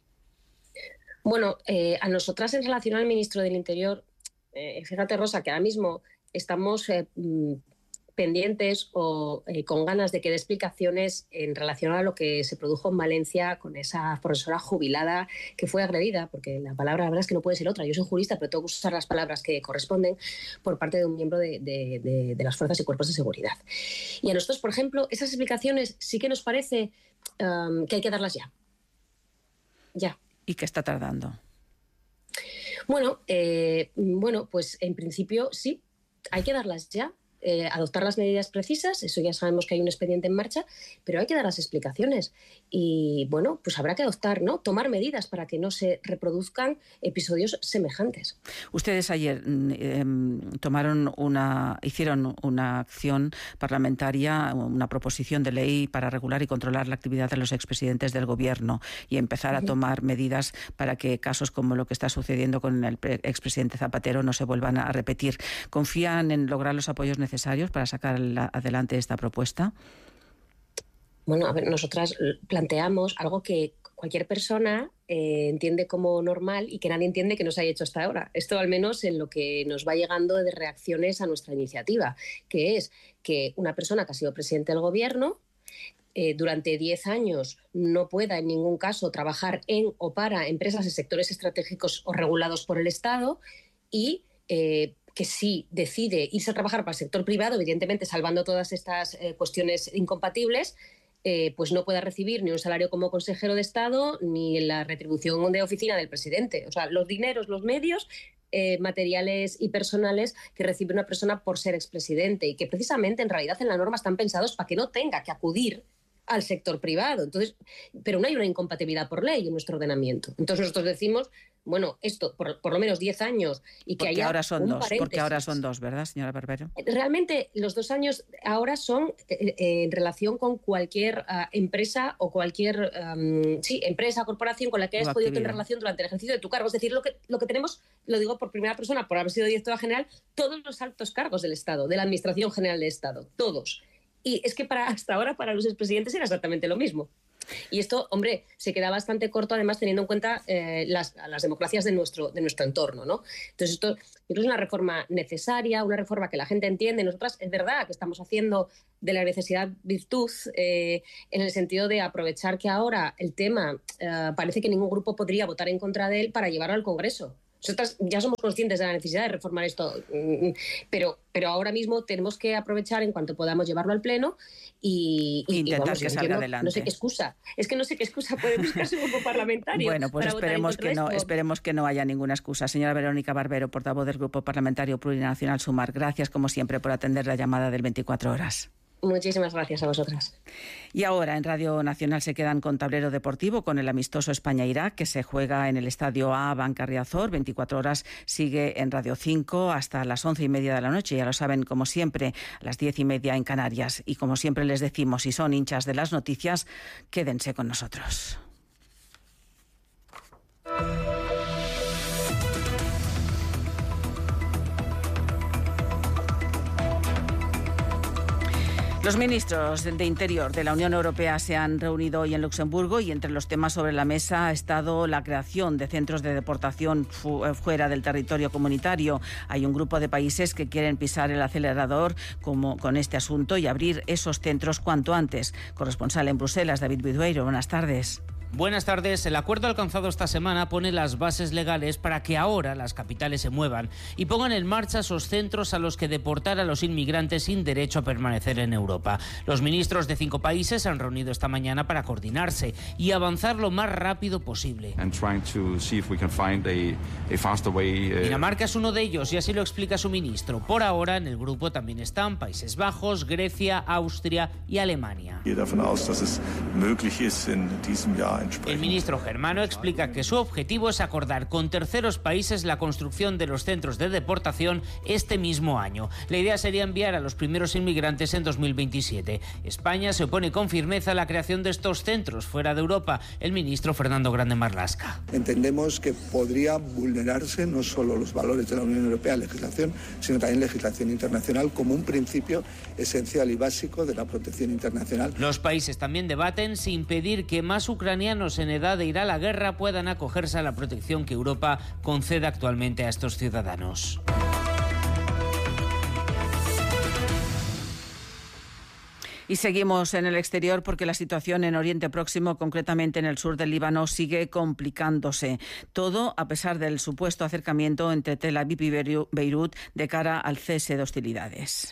Bueno, eh, a nosotras en relación al ministro del Interior, eh, fíjate, Rosa, que ahora mismo estamos eh, pendientes o eh, con ganas de que dé explicaciones en relación a lo que se produjo en Valencia con esa profesora jubilada que fue agredida, porque la palabra, la verdad es que no puede ser otra. Yo soy jurista, pero tengo que usar las palabras que corresponden por parte de un miembro de, de, de, de las fuerzas y cuerpos de seguridad. Y a nosotros, por ejemplo, esas explicaciones sí que nos parece um, que hay que darlas ya. Ya. ¿Y qué está tardando? Bueno, eh, bueno, pues en principio sí, hay que darlas ya. Eh, adoptar las medidas precisas, eso ya sabemos que hay un expediente en marcha, pero hay que dar las explicaciones y, bueno, pues habrá que adoptar, ¿no? Tomar medidas para que no se reproduzcan episodios semejantes. Ustedes ayer eh, tomaron una, hicieron una acción parlamentaria, una proposición de ley para regular y controlar la actividad de los expresidentes del Gobierno y empezar a tomar medidas para que casos como lo que está sucediendo con el expresidente Zapatero no se vuelvan a repetir. ¿Confían en lograr los apoyos necesarios necesarios para sacar adelante esta propuesta? Bueno, a ver, nosotras planteamos algo que cualquier persona eh, entiende como normal y que nadie entiende que no se haya hecho hasta ahora. Esto al menos en lo que nos va llegando de reacciones a nuestra iniciativa, que es que una persona que ha sido presidente del Gobierno eh, durante diez años no pueda en ningún caso trabajar en o para empresas en sectores estratégicos o regulados por el Estado y eh, que si decide irse a trabajar para el sector privado, evidentemente salvando todas estas eh, cuestiones incompatibles, eh, pues no pueda recibir ni un salario como consejero de Estado ni la retribución de oficina del presidente. O sea, los dineros, los medios eh, materiales y personales que recibe una persona por ser expresidente y que precisamente en realidad en la norma están pensados para que no tenga que acudir al sector privado. Entonces, pero no hay una incompatibilidad por ley en nuestro ordenamiento. Entonces nosotros decimos, bueno, esto por, por lo menos diez años y que porque haya ahora son un dos, paréntesis. Porque ahora son dos, ¿verdad, señora Barbero? Realmente los dos años ahora son eh, eh, en relación con cualquier uh, empresa o cualquier um, sí, empresa, corporación con la que hayas podido tener relación durante el ejercicio de tu cargo. Es decir, lo que, lo que tenemos, lo digo por primera persona, por haber sido directora general, todos los altos cargos del Estado, de la Administración General del Estado, todos. Y es que para, hasta ahora para los expresidentes era exactamente lo mismo. Y esto, hombre, se queda bastante corto, además, teniendo en cuenta eh, las, las democracias de nuestro, de nuestro entorno, ¿no? Entonces, esto yo creo que es una reforma necesaria, una reforma que la gente entiende. Nosotras, es verdad que estamos haciendo de la necesidad virtud, eh, en el sentido de aprovechar que ahora el tema eh, parece que ningún grupo podría votar en contra de él para llevarlo al Congreso. Nosotras ya somos conscientes de la necesidad de reformar esto, pero, pero ahora mismo tenemos que aprovechar en cuanto podamos llevarlo al Pleno y, y intentar y vamos, que salga no, adelante. No sé qué excusa. Es que no sé qué excusa puede buscarse un grupo parlamentario. Bueno, pues para esperemos votar en que no, esto. esperemos que no haya ninguna excusa. Señora Verónica Barbero, portavoz del Grupo Parlamentario Plurinacional Sumar, gracias como siempre por atender la llamada del veinticuatro horas. Muchísimas gracias a vosotras. Y ahora en Radio Nacional se quedan con tablero deportivo con el amistoso España-Irak que se juega en el Estadio A Banca Riazor. veinticuatro horas sigue en Radio cinco hasta las once y media de la noche. Ya lo saben, como siempre, a las diez y media en Canarias. Y como siempre les decimos, si son hinchas de las noticias, quédense con nosotros. Los ministros de Interior de la Unión Europea se han reunido hoy en Luxemburgo y entre los temas sobre la mesa ha estado la creación de centros de deportación fu- fuera del territorio comunitario. Hay un grupo de países que quieren pisar el acelerador como con este asunto y abrir esos centros cuanto antes. Corresponsal en Bruselas, David Bidueiro, buenas tardes. Buenas tardes. El acuerdo alcanzado esta semana pone las bases legales para que ahora las capitales se muevan y pongan en marcha esos centros a los que deportar a los inmigrantes sin derecho a permanecer en Europa. Los ministros de cinco países se han reunido esta mañana para coordinarse y avanzar lo más rápido posible. Dinamarca es uno de ellos y así lo explica su ministro. Por ahora en el grupo también están Países Bajos, Grecia, Austria y Alemania. El ministro germano explica que su objetivo es acordar con terceros países la construcción de los centros de deportación este mismo año. La idea sería enviar a los primeros inmigrantes en dos mil veintisiete. España se opone con firmeza a la creación de estos centros fuera de Europa. El ministro Fernando Grande Marlaska. Entendemos que podría vulnerarse no solo los valores de la Unión Europea, legislación, sino también legislación internacional como un principio esencial y básico de la protección internacional. Los países también debaten si impedir que más ucranianos en edad de ir a la guerra puedan acogerse a la protección que Europa concede actualmente a estos ciudadanos. Y seguimos en el exterior porque la situación en Oriente Próximo, concretamente en el sur del Líbano, sigue complicándose. Todo a pesar del supuesto acercamiento entre Tel Aviv y Beirut de cara al cese de hostilidades.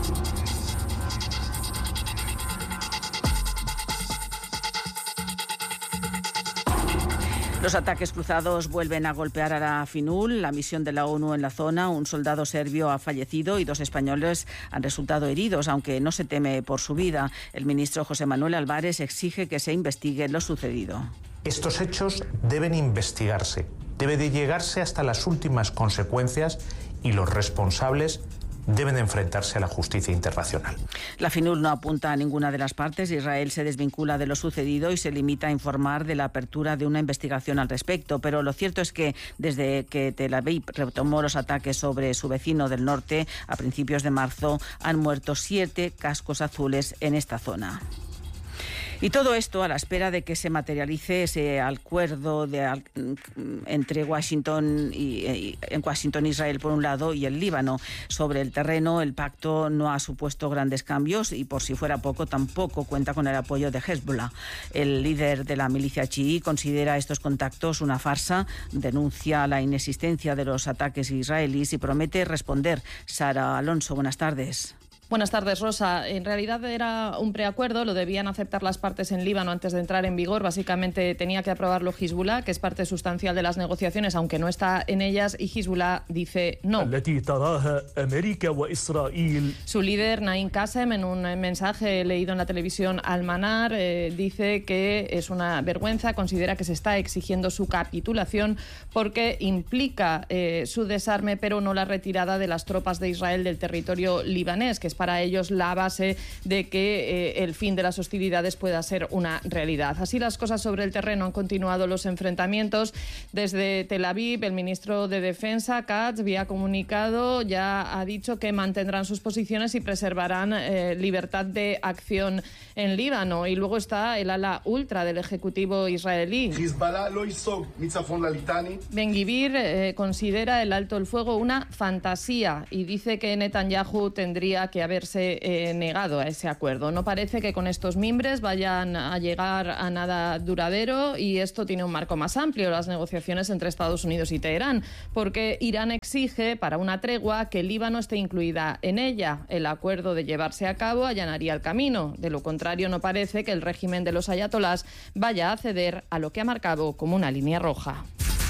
Los ataques cruzados vuelven a golpear a la FINUL, la misión de la ONU en la zona. Un soldado serbio ha fallecido y dos españoles han resultado heridos, aunque no se teme por su vida. El ministro José Manuel Álvarez exige que se investigue lo sucedido. Estos hechos deben investigarse, debe de llegarse hasta las últimas consecuencias y los responsables deben de enfrentarse a la justicia internacional. La FINUL no apunta a ninguna de las partes. Israel se desvincula de lo sucedido y se limita a informar de la apertura de una investigación al respecto. Pero lo cierto es que desde que Tel Aviv retomó los ataques sobre su vecino del norte a principios de marzo, han muerto siete cascos azules en esta zona. Y todo esto a la espera de que se materialice ese acuerdo de, entre Washington y, y en Washington Israel por un lado y el Líbano. Sobre el terreno, el pacto no ha supuesto grandes cambios y por si fuera poco tampoco cuenta con el apoyo de Hezbollah. El líder de la milicia chií considera estos contactos una farsa, denuncia la inexistencia de los ataques israelíes y promete responder. Sara Alonso, buenas tardes. Buenas tardes, Rosa. En realidad era un preacuerdo, lo debían aceptar las partes en Líbano antes de entrar en vigor. Básicamente tenía que aprobarlo Hezbollah, que es parte sustancial de las negociaciones, aunque no está en ellas, y Hezbollah dice no. Su líder, Naim Qassem, en un mensaje leído en la televisión Al-Manar, eh, dice que es una vergüenza, considera que se está exigiendo su capitulación porque implica eh, su desarme, pero no la retirada de las tropas de Israel del territorio libanés, que es para ellos la base de que eh, el fin de las hostilidades pueda ser una realidad. Así las cosas sobre el terreno, han continuado los enfrentamientos. Desde Tel Aviv, el ministro de Defensa, Katz, vía comunicado, ya ha dicho que mantendrán sus posiciones y preservarán eh, libertad de acción en Líbano. Y luego está el ala ultra del Ejecutivo israelí. Ben Gvir eh, considera el alto el fuego una fantasía y dice que Netanyahu tendría que haberse eh, negado a ese acuerdo. No parece que con estos mimbres vayan a llegar a nada duradero, y esto tiene un marco más amplio, las negociaciones entre Estados Unidos y Teherán, porque Irán exige para una tregua que el Líbano esté incluida en ella. El acuerdo de llevarse a cabo allanaría el camino. De lo contrario, no parece que el régimen de los ayatolás vaya a ceder a lo que ha marcado como una línea roja.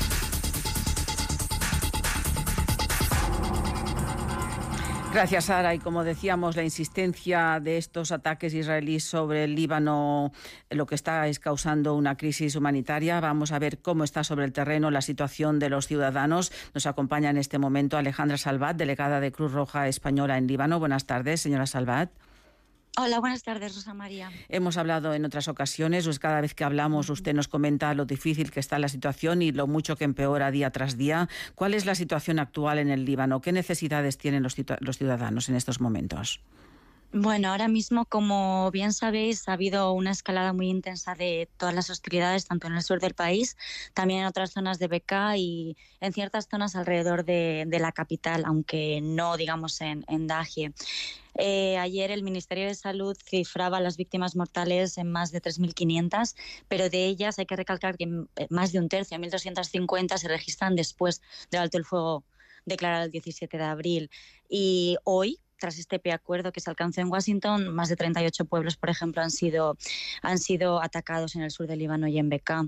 Gracias, Sara. Y como decíamos, la insistencia de estos ataques israelíes sobre el Líbano lo que está es causando una crisis humanitaria. Vamos a ver cómo está sobre el terreno la situación de los ciudadanos. Nos acompaña en este momento Alejandra Salvat, delegada de Cruz Roja Española en Líbano. Buenas tardes, señora Salvat. Hola, buenas tardes, Rosa María. Hemos hablado en otras ocasiones, pues cada vez que hablamos usted nos comenta lo difícil que está la situación y lo mucho que empeora día tras día. ¿Cuál es la situación actual en el Líbano? ¿Qué necesidades tienen los ciudadanos en estos momentos? Bueno, ahora mismo, como bien sabéis, ha habido una escalada muy intensa de todas las hostilidades, tanto en el sur del país, también en otras zonas de Bekaa y en ciertas zonas alrededor de, de la capital, aunque no, digamos, en, en Dahie. Eh, ayer el Ministerio de Salud cifraba las víctimas mortales en más de tres mil quinientas, pero de ellas hay que recalcar que más de un tercio, mil doscientas cincuenta, se registran después del alto el fuego declarado el diecisiete de abril. Y hoy, tras este preacuerdo que se alcanzó en Washington, más de treinta y ocho pueblos, por ejemplo, han sido, han sido atacados en el sur del Líbano y en Bekaa.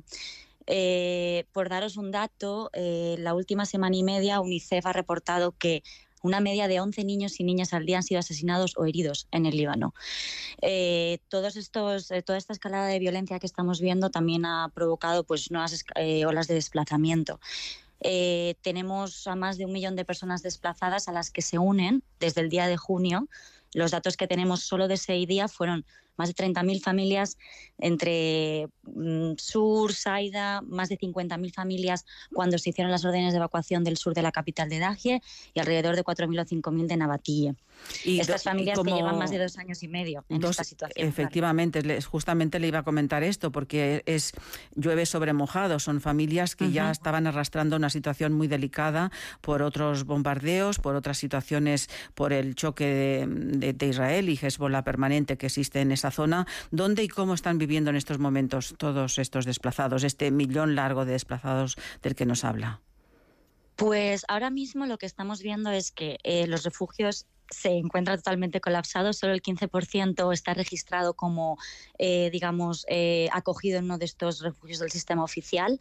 Eh, por daros un dato, eh, la última semana y media UNICEF ha reportado que una media de once niños y niñas al día han sido asesinados o heridos en el Líbano. Eh, todos estos, eh, toda esta escalada de violencia que estamos viendo también ha provocado pues, nuevas eh, olas de desplazamiento. Eh, tenemos a más de un millón de personas desplazadas a las que se unen desde el día de junio. Los datos que tenemos solo de ese día fueron más de treinta mil familias entre mm, Sur, Saida, más de cincuenta mil familias cuando se hicieron las órdenes de evacuación del sur de la capital de Dahie y alrededor de cuatro mil o cinco mil de Nabatille. Y Estas familias que llevan más de dos años y medio en dos, esta situación. Efectivamente, claro. Justamente le iba a comentar esto porque es llueve sobre mojado. Son familias que uh-huh. ya estaban arrastrando una situación muy delicada por otros bombardeos, por otras situaciones, por el choque de, de, de Israel y Hezbollah permanente que existe en esa zona. ¿Dónde y cómo están viviendo en estos momentos todos estos desplazados, este millón largo de desplazados del que nos habla? Pues ahora mismo lo que estamos viendo es que eh, los refugios se encuentran totalmente colapsados. Solo el quince por ciento está registrado como, eh, digamos, eh, acogido en uno de estos refugios del sistema oficial.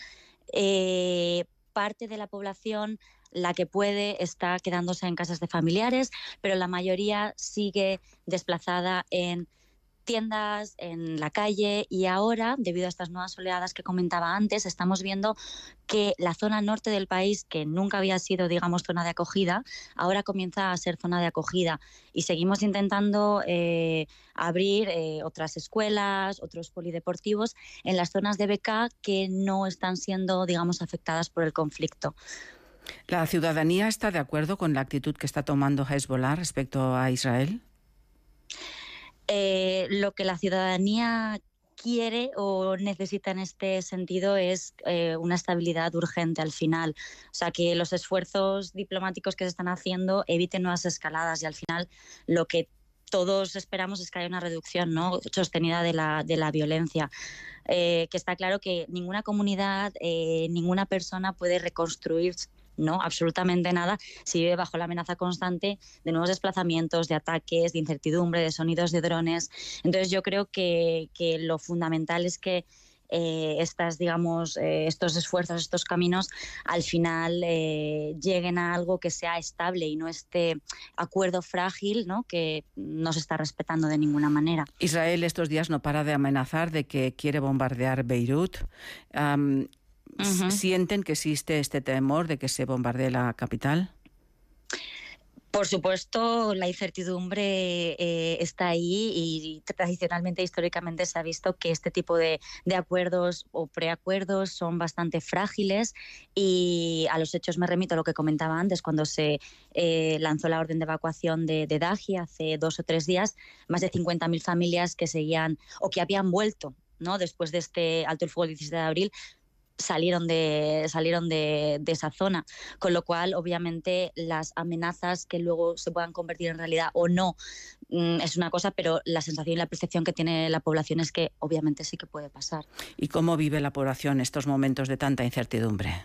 Eh, parte de la población, la que puede, está quedándose en casas de familiares, pero la mayoría sigue desplazada en tiendas, en la calle, y ahora, debido a estas nuevas oleadas que comentaba antes, estamos viendo que la zona norte del país, que nunca había sido, digamos, zona de acogida, ahora comienza a ser zona de acogida y seguimos intentando eh, abrir eh, otras escuelas, otros polideportivos en las zonas de Bekaa que no están siendo, digamos, afectadas por el conflicto. ¿La ciudadanía está de acuerdo con la actitud que está tomando Hezbollah respecto a Israel? Eh, lo que la ciudadanía quiere o necesita en este sentido es eh, una estabilidad urgente al final. O sea, que los esfuerzos diplomáticos que se están haciendo eviten nuevas escaladas y al final lo que todos esperamos es que haya una reducción, ¿no?, sostenida de la, de la violencia. Eh, que está claro que ninguna comunidad, eh, ninguna persona puede reconstruir No, absolutamente nada, si vive bajo la amenaza constante de nuevos desplazamientos, de ataques, de incertidumbre, de sonidos de drones. Entonces yo creo que, que lo fundamental es que eh, estas, digamos, eh, estos esfuerzos, estos caminos, al final eh, lleguen a algo que sea estable y no este acuerdo frágil, ¿no?, que no se está respetando de ninguna manera. Israel estos días no para de amenazar de que quiere bombardear Beirut. Um, Uh-huh. ¿Sienten que existe este temor de que se bombardee la capital? Por supuesto, la incertidumbre eh, está ahí y tradicionalmente, históricamente, se ha visto que este tipo de, de acuerdos o preacuerdos son bastante frágiles, y a los hechos me remito a lo que comentaba antes, cuando se eh, lanzó la orden de evacuación de, de Dahi hace dos o tres días, más de cincuenta mil familias que seguían o que habían vuelto, ¿no?, después de este alto el fuego del diecisiete de abril, salieron de salieron de, de esa zona, con lo cual obviamente las amenazas que luego se puedan convertir en realidad o no mm, es una cosa, pero la sensación y la percepción que tiene la población es que obviamente sí que puede pasar. ¿Y cómo vive la población estos momentos de tanta incertidumbre?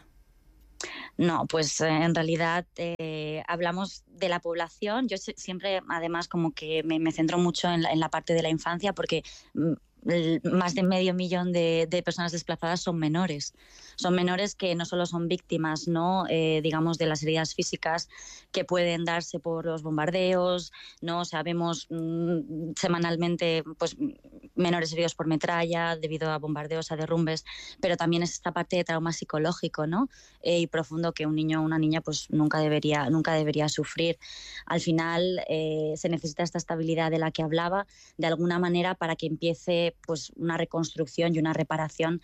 No, pues eh, en realidad eh, hablamos de la población. Yo siempre, además, como que me, me centro mucho en la, en la parte de la infancia, porque mm, más de medio millón de, de personas desplazadas son menores. Son menores que no solo son víctimas, ¿no?, eh, digamos, de las heridas físicas que pueden darse por los bombardeos, ¿no? Sabemos mmm, semanalmente, pues, menores heridos por metralla debido a bombardeos, a derrumbes, pero también es esta parte de trauma psicológico, ¿no?, eh, y profundo, que un niño o una niña pues nunca debería, nunca debería sufrir. Al final eh, se necesita esta estabilidad de la que hablaba, de alguna manera, para que empiece pues una reconstrucción y una reparación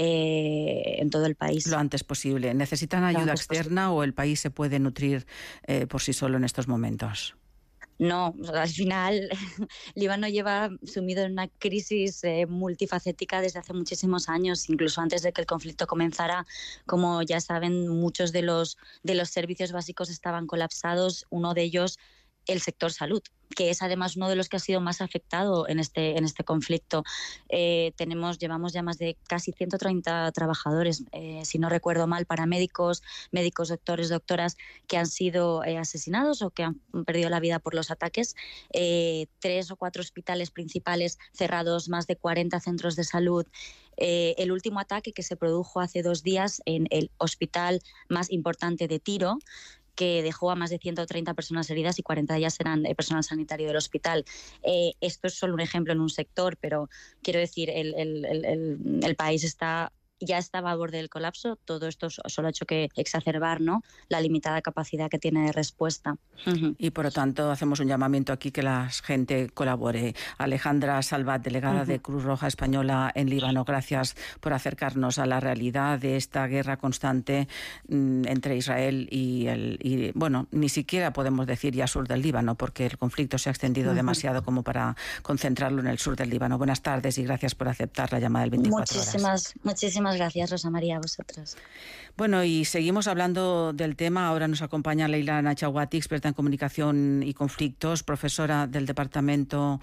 eh, en todo el país. Lo antes posible. ¿Necesitan ayuda externa posible, o el país se puede nutrir eh, por sí solo en estos momentos? No, al final Líbano lleva sumido en una crisis eh, multifacética desde hace muchísimos años, incluso antes de que el conflicto comenzara. Como ya saben, muchos de los, de los servicios básicos estaban colapsados, uno de ellos el sector salud, que es además uno de los que ha sido más afectado en este, en este conflicto. Eh, tenemos, llevamos ya más de casi ciento treinta trabajadores, eh, si no recuerdo mal, paramédicos, médicos, doctores, doctoras, que han sido eh, asesinados o que han perdido la vida por los ataques. Eh, tres o cuatro hospitales principales cerrados, más de cuarenta centros de salud. Eh, el último ataque que se produjo hace dos días en el hospital más importante de Tiro, que dejó a más de ciento treinta personas heridas y cuarenta de ellas eran eh, personal sanitario del hospital. Eh, esto es solo un ejemplo en un sector, pero quiero decir, el, el, el, el país está... ya estaba a borde del colapso. Todo esto solo ha hecho que exacerbar, ¿no?, la limitada capacidad que tiene de respuesta. Uh-huh. Y por lo tanto hacemos un llamamiento aquí que la gente colabore. Alejandra Salvat, delegada uh-huh. de Cruz Roja Española en Líbano, gracias por acercarnos a la realidad de esta guerra constante mm, entre Israel y, el, y, bueno, ni siquiera podemos decir ya sur del Líbano, porque el conflicto se ha extendido uh-huh. demasiado como para concentrarlo en el sur del Líbano. Buenas tardes y gracias por aceptar la llamada del veinticuatro muchísimas, horas. Muchísimas gracias, Rosa María, a vosotros. Bueno, y seguimos hablando del tema. Ahora nos acompaña Leila Nachawati, experta en comunicación y conflictos, profesora del Departamento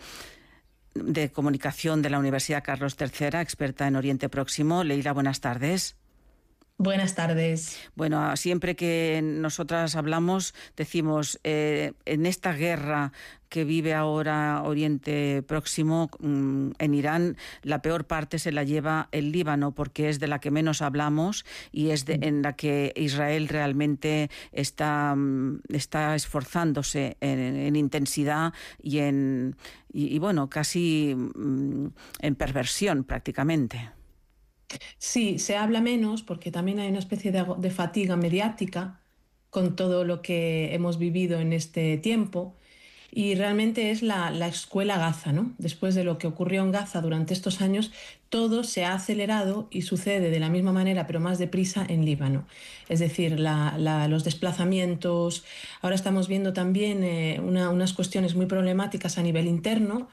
de Comunicación de la Universidad Carlos tercero, experta en Oriente Próximo. Leila, buenas tardes. Buenas tardes. Bueno, siempre que nosotras hablamos decimos, eh, en esta guerra que vive ahora Oriente Próximo, mmm, en Irán, la peor parte se la lleva el Líbano, porque es de la que menos hablamos y es de, en la que Israel realmente está, está esforzándose en, en intensidad y en y, y bueno, casi mmm, en perversión prácticamente. Sí, se habla menos porque también hay una especie de, de fatiga mediática con todo lo que hemos vivido en este tiempo, y realmente es la, la escuela Gaza, ¿no? Después de lo que ocurrió en Gaza durante estos años, todo se ha acelerado y sucede de la misma manera, pero más deprisa, en Líbano. Es decir, la, la, los desplazamientos. Ahora estamos viendo también eh, una, unas cuestiones muy problemáticas a nivel interno,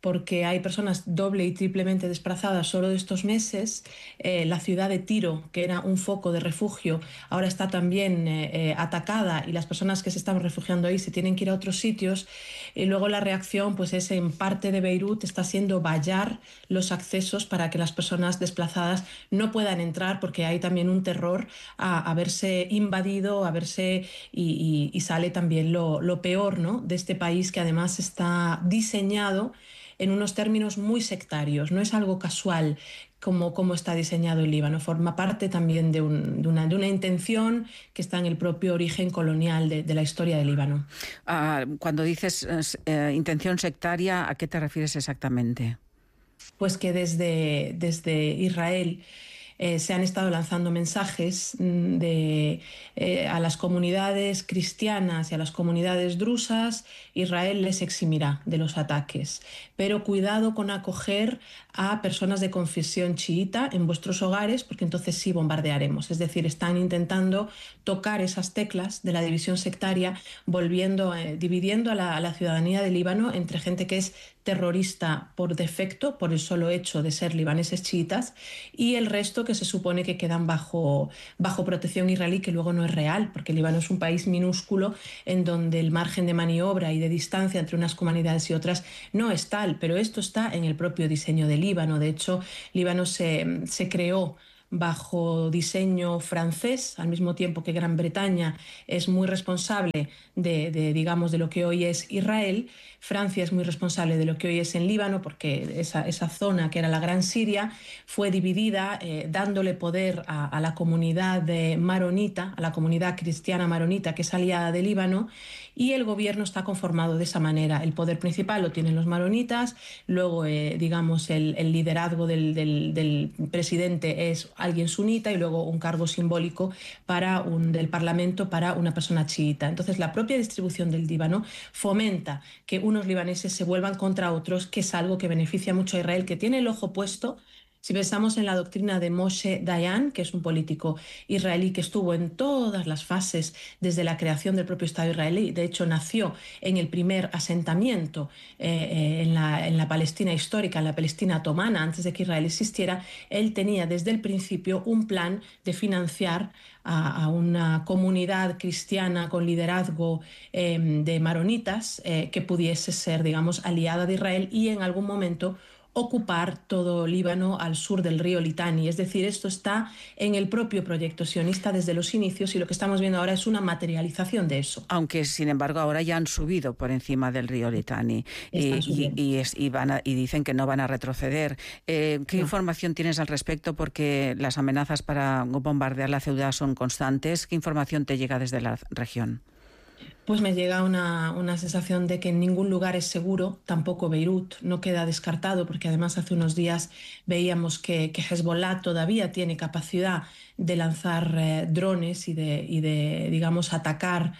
porque hay personas doble y triplemente desplazadas solo de estos meses. Eh, la ciudad de Tiro, que era un foco de refugio, ahora está también eh, eh, atacada y las personas que se están refugiando ahí se tienen que ir a otros sitios. Y luego la reacción pues es en parte de Beirut está siendo vallar los accesos para que las personas desplazadas no puedan entrar, porque hay también un terror a, a verse invadido, a verse y, y, y sale también lo, lo peor, ¿no?, de este país que además está diseñado en unos términos muy sectarios. No es algo casual como, como está diseñado el Líbano, forma parte también de, un, de, una, de una intención que está en el propio origen colonial de, de la historia del Líbano. Ah, cuando dices eh, intención sectaria, ¿a qué te refieres exactamente? Pues que desde, desde Israel Eh, se han estado lanzando mensajes de, eh, a las comunidades cristianas y a las comunidades drusas. Israel les eximirá de los ataques, pero cuidado con acoger a personas de confesión chiita en vuestros hogares, porque entonces sí bombardearemos. Es decir, están intentando tocar esas teclas de la división sectaria, volviendo, eh, dividiendo a la, a la ciudadanía del Líbano entre gente que es terrorista por defecto, por el solo hecho de ser libaneses chiitas, y el resto que se supone que quedan bajo, bajo protección israelí, que luego no es real, porque el Líbano es un país minúsculo en donde el margen de maniobra y de distancia entre unas comunidades y otras no es tal, pero esto está en el propio diseño del Líbano. De hecho, Líbano se, se creó bajo diseño francés, al mismo tiempo que Gran Bretaña es muy responsable de, de, digamos, de lo que hoy es Israel. Francia es muy responsable de lo que hoy es en Líbano, porque esa, esa zona que era la Gran Siria fue dividida, eh, dándole poder a, a la comunidad de maronita, a la comunidad cristiana maronita que es aliada de Líbano, y el gobierno está conformado de esa manera. El poder principal lo tienen los maronitas, luego, eh, digamos, el, el liderazgo del, del, del presidente es alguien sunita y luego un cargo simbólico para un, del parlamento para una persona chiita. Entonces, la propia distribución del Líbano fomenta que unos libaneses se vuelvan contra otros, que es algo que beneficia mucho a Israel, que tiene el ojo puesto. Si pensamos en la doctrina de Moshe Dayan, que es un político israelí que estuvo en todas las fases desde la creación del propio Estado israelí, de hecho nació en el primer asentamiento eh, en, la, en la Palestina histórica, en la Palestina otomana, antes de que Israel existiera, él tenía desde el principio un plan de financiar a, a una comunidad cristiana con liderazgo eh, de maronitas eh, que pudiese ser, digamos, aliada de Israel y en algún momento ocupar todo Líbano al sur del río Litani. Es decir, esto está en el propio proyecto sionista desde los inicios y lo que estamos viendo ahora es una materialización de eso. Aunque, sin embargo, ahora ya han subido por encima del río Litani y, y, y, es, y, van a, y dicen que no van a retroceder. Eh, ¿Qué no. información tienes al respecto? Porque las amenazas para bombardear la ciudad son constantes. ¿Qué información te llega desde la región? Pues me llega una, una sensación de que en ningún lugar es seguro, tampoco Beirut, no queda descartado, porque además hace unos días veíamos que, que Hezbollah todavía tiene capacidad de lanzar eh, drones y de, y de, digamos, atacar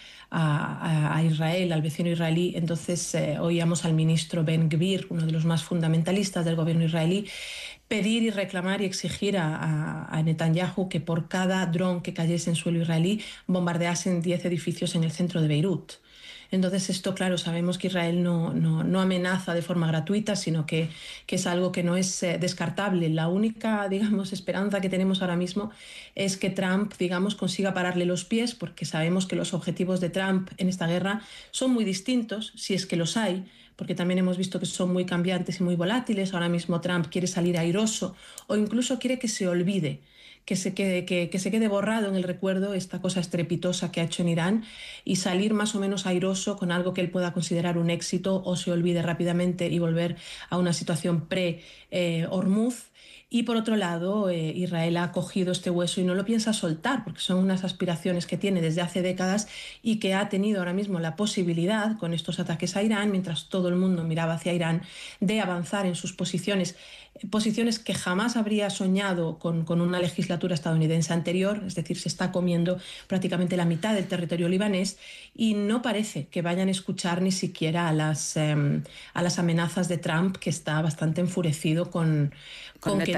a, a, a Israel, al vecino israelí. Entonces eh, oíamos al ministro Ben Gvir, uno de los más fundamentalistas del gobierno israelí, pedir y reclamar y exigir a, a, a Netanyahu que por cada dron que cayese en suelo israelí bombardeasen diez edificios en el centro de Beirut. Entonces esto, claro, sabemos que Israel no, no, no amenaza de forma gratuita, sino que, que es algo que no es eh, descartable. La única, digamos, esperanza que tenemos ahora mismo es que Trump, digamos, consiga pararle los pies, porque sabemos que los objetivos de Trump en esta guerra son muy distintos, si es que los hay, porque también hemos visto que son muy cambiantes y muy volátiles. Ahora mismo Trump quiere salir airoso o incluso quiere que se olvide, que se quede, que, que se quede borrado en el recuerdo esta cosa estrepitosa que ha hecho en Irán y salir más o menos airoso con algo que él pueda considerar un éxito o se olvide rápidamente y volver a una situación pre-Hormuz. Eh, Y por otro lado, eh, Israel ha cogido este hueso y no lo piensa soltar, porque son unas aspiraciones que tiene desde hace décadas y que ha tenido ahora mismo la posibilidad, con estos ataques a Irán, mientras todo el mundo miraba hacia Irán, de avanzar en sus posiciones, posiciones que jamás habría soñado con, con una legislatura estadounidense anterior. Es decir, se está comiendo prácticamente la mitad del territorio libanés y no parece que vayan a escuchar ni siquiera a las, eh, a las amenazas de Trump, que está bastante enfurecido con, con, con que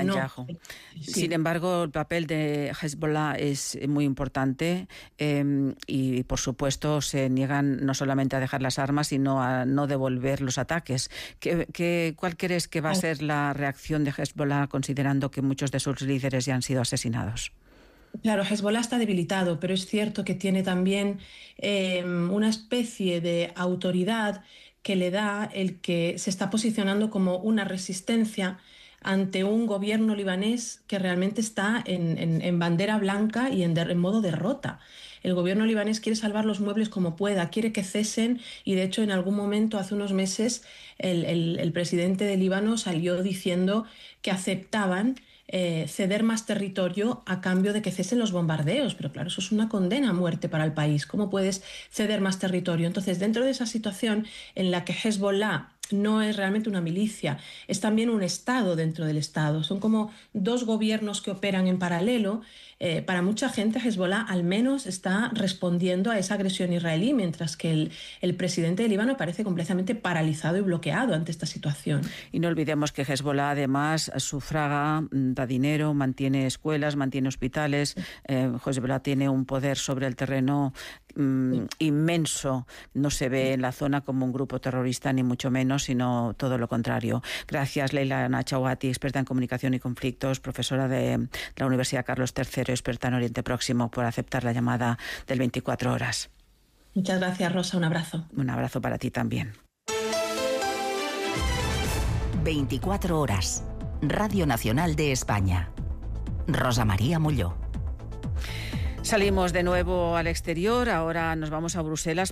Netanyahu. No. Sí. Sin embargo, el papel de Hezbollah es muy importante eh, y, por supuesto, se niegan no solamente a dejar las armas, sino a no devolver los ataques. ¿Qué, qué, ¿Cuál crees que va a ser la reacción de Hezbollah, considerando que muchos de sus líderes ya han sido asesinados? Claro, Hezbollah está debilitado, pero es cierto que tiene también eh, una especie de autoridad que le da el que se está posicionando como una resistencia ante un gobierno libanés que realmente está en, en, en bandera blanca y en, de, en modo derrota. El gobierno libanés quiere salvar los muebles como pueda, quiere que cesen y, de hecho, en algún momento, hace unos meses, el, el, el presidente de Líbano salió diciendo que aceptaban Eh, ceder más territorio a cambio de que cesen los bombardeos. Pero claro, eso es una condena a muerte para el país. ¿Cómo puedes ceder más territorio? Entonces, dentro de esa situación en la que Hezbollah no es realmente una milicia, es también un Estado dentro del Estado. Son como dos gobiernos que operan en paralelo. Eh, para mucha gente, Hezbollah al menos está respondiendo a esa agresión israelí, mientras que el, el presidente de Líbano parece completamente paralizado y bloqueado ante esta situación. Y no olvidemos que Hezbollah además sufraga, da dinero, mantiene escuelas, mantiene hospitales. Eh, Hezbollah tiene un poder sobre el terreno mm, inmenso. No se ve en la zona como un grupo terrorista, ni mucho menos, sino todo lo contrario. Gracias, Leila Nachawati, experta en comunicación y conflictos, profesora de la Universidad Carlos tercero, experta en Oriente Próximo, por aceptar la llamada del veinticuatro horas. Muchas gracias, Rosa. Un abrazo. Un abrazo para ti también. veinticuatro horas. Radio Nacional de España. Rosa María Molló. Salimos de nuevo al exterior, ahora nos vamos a Bruselas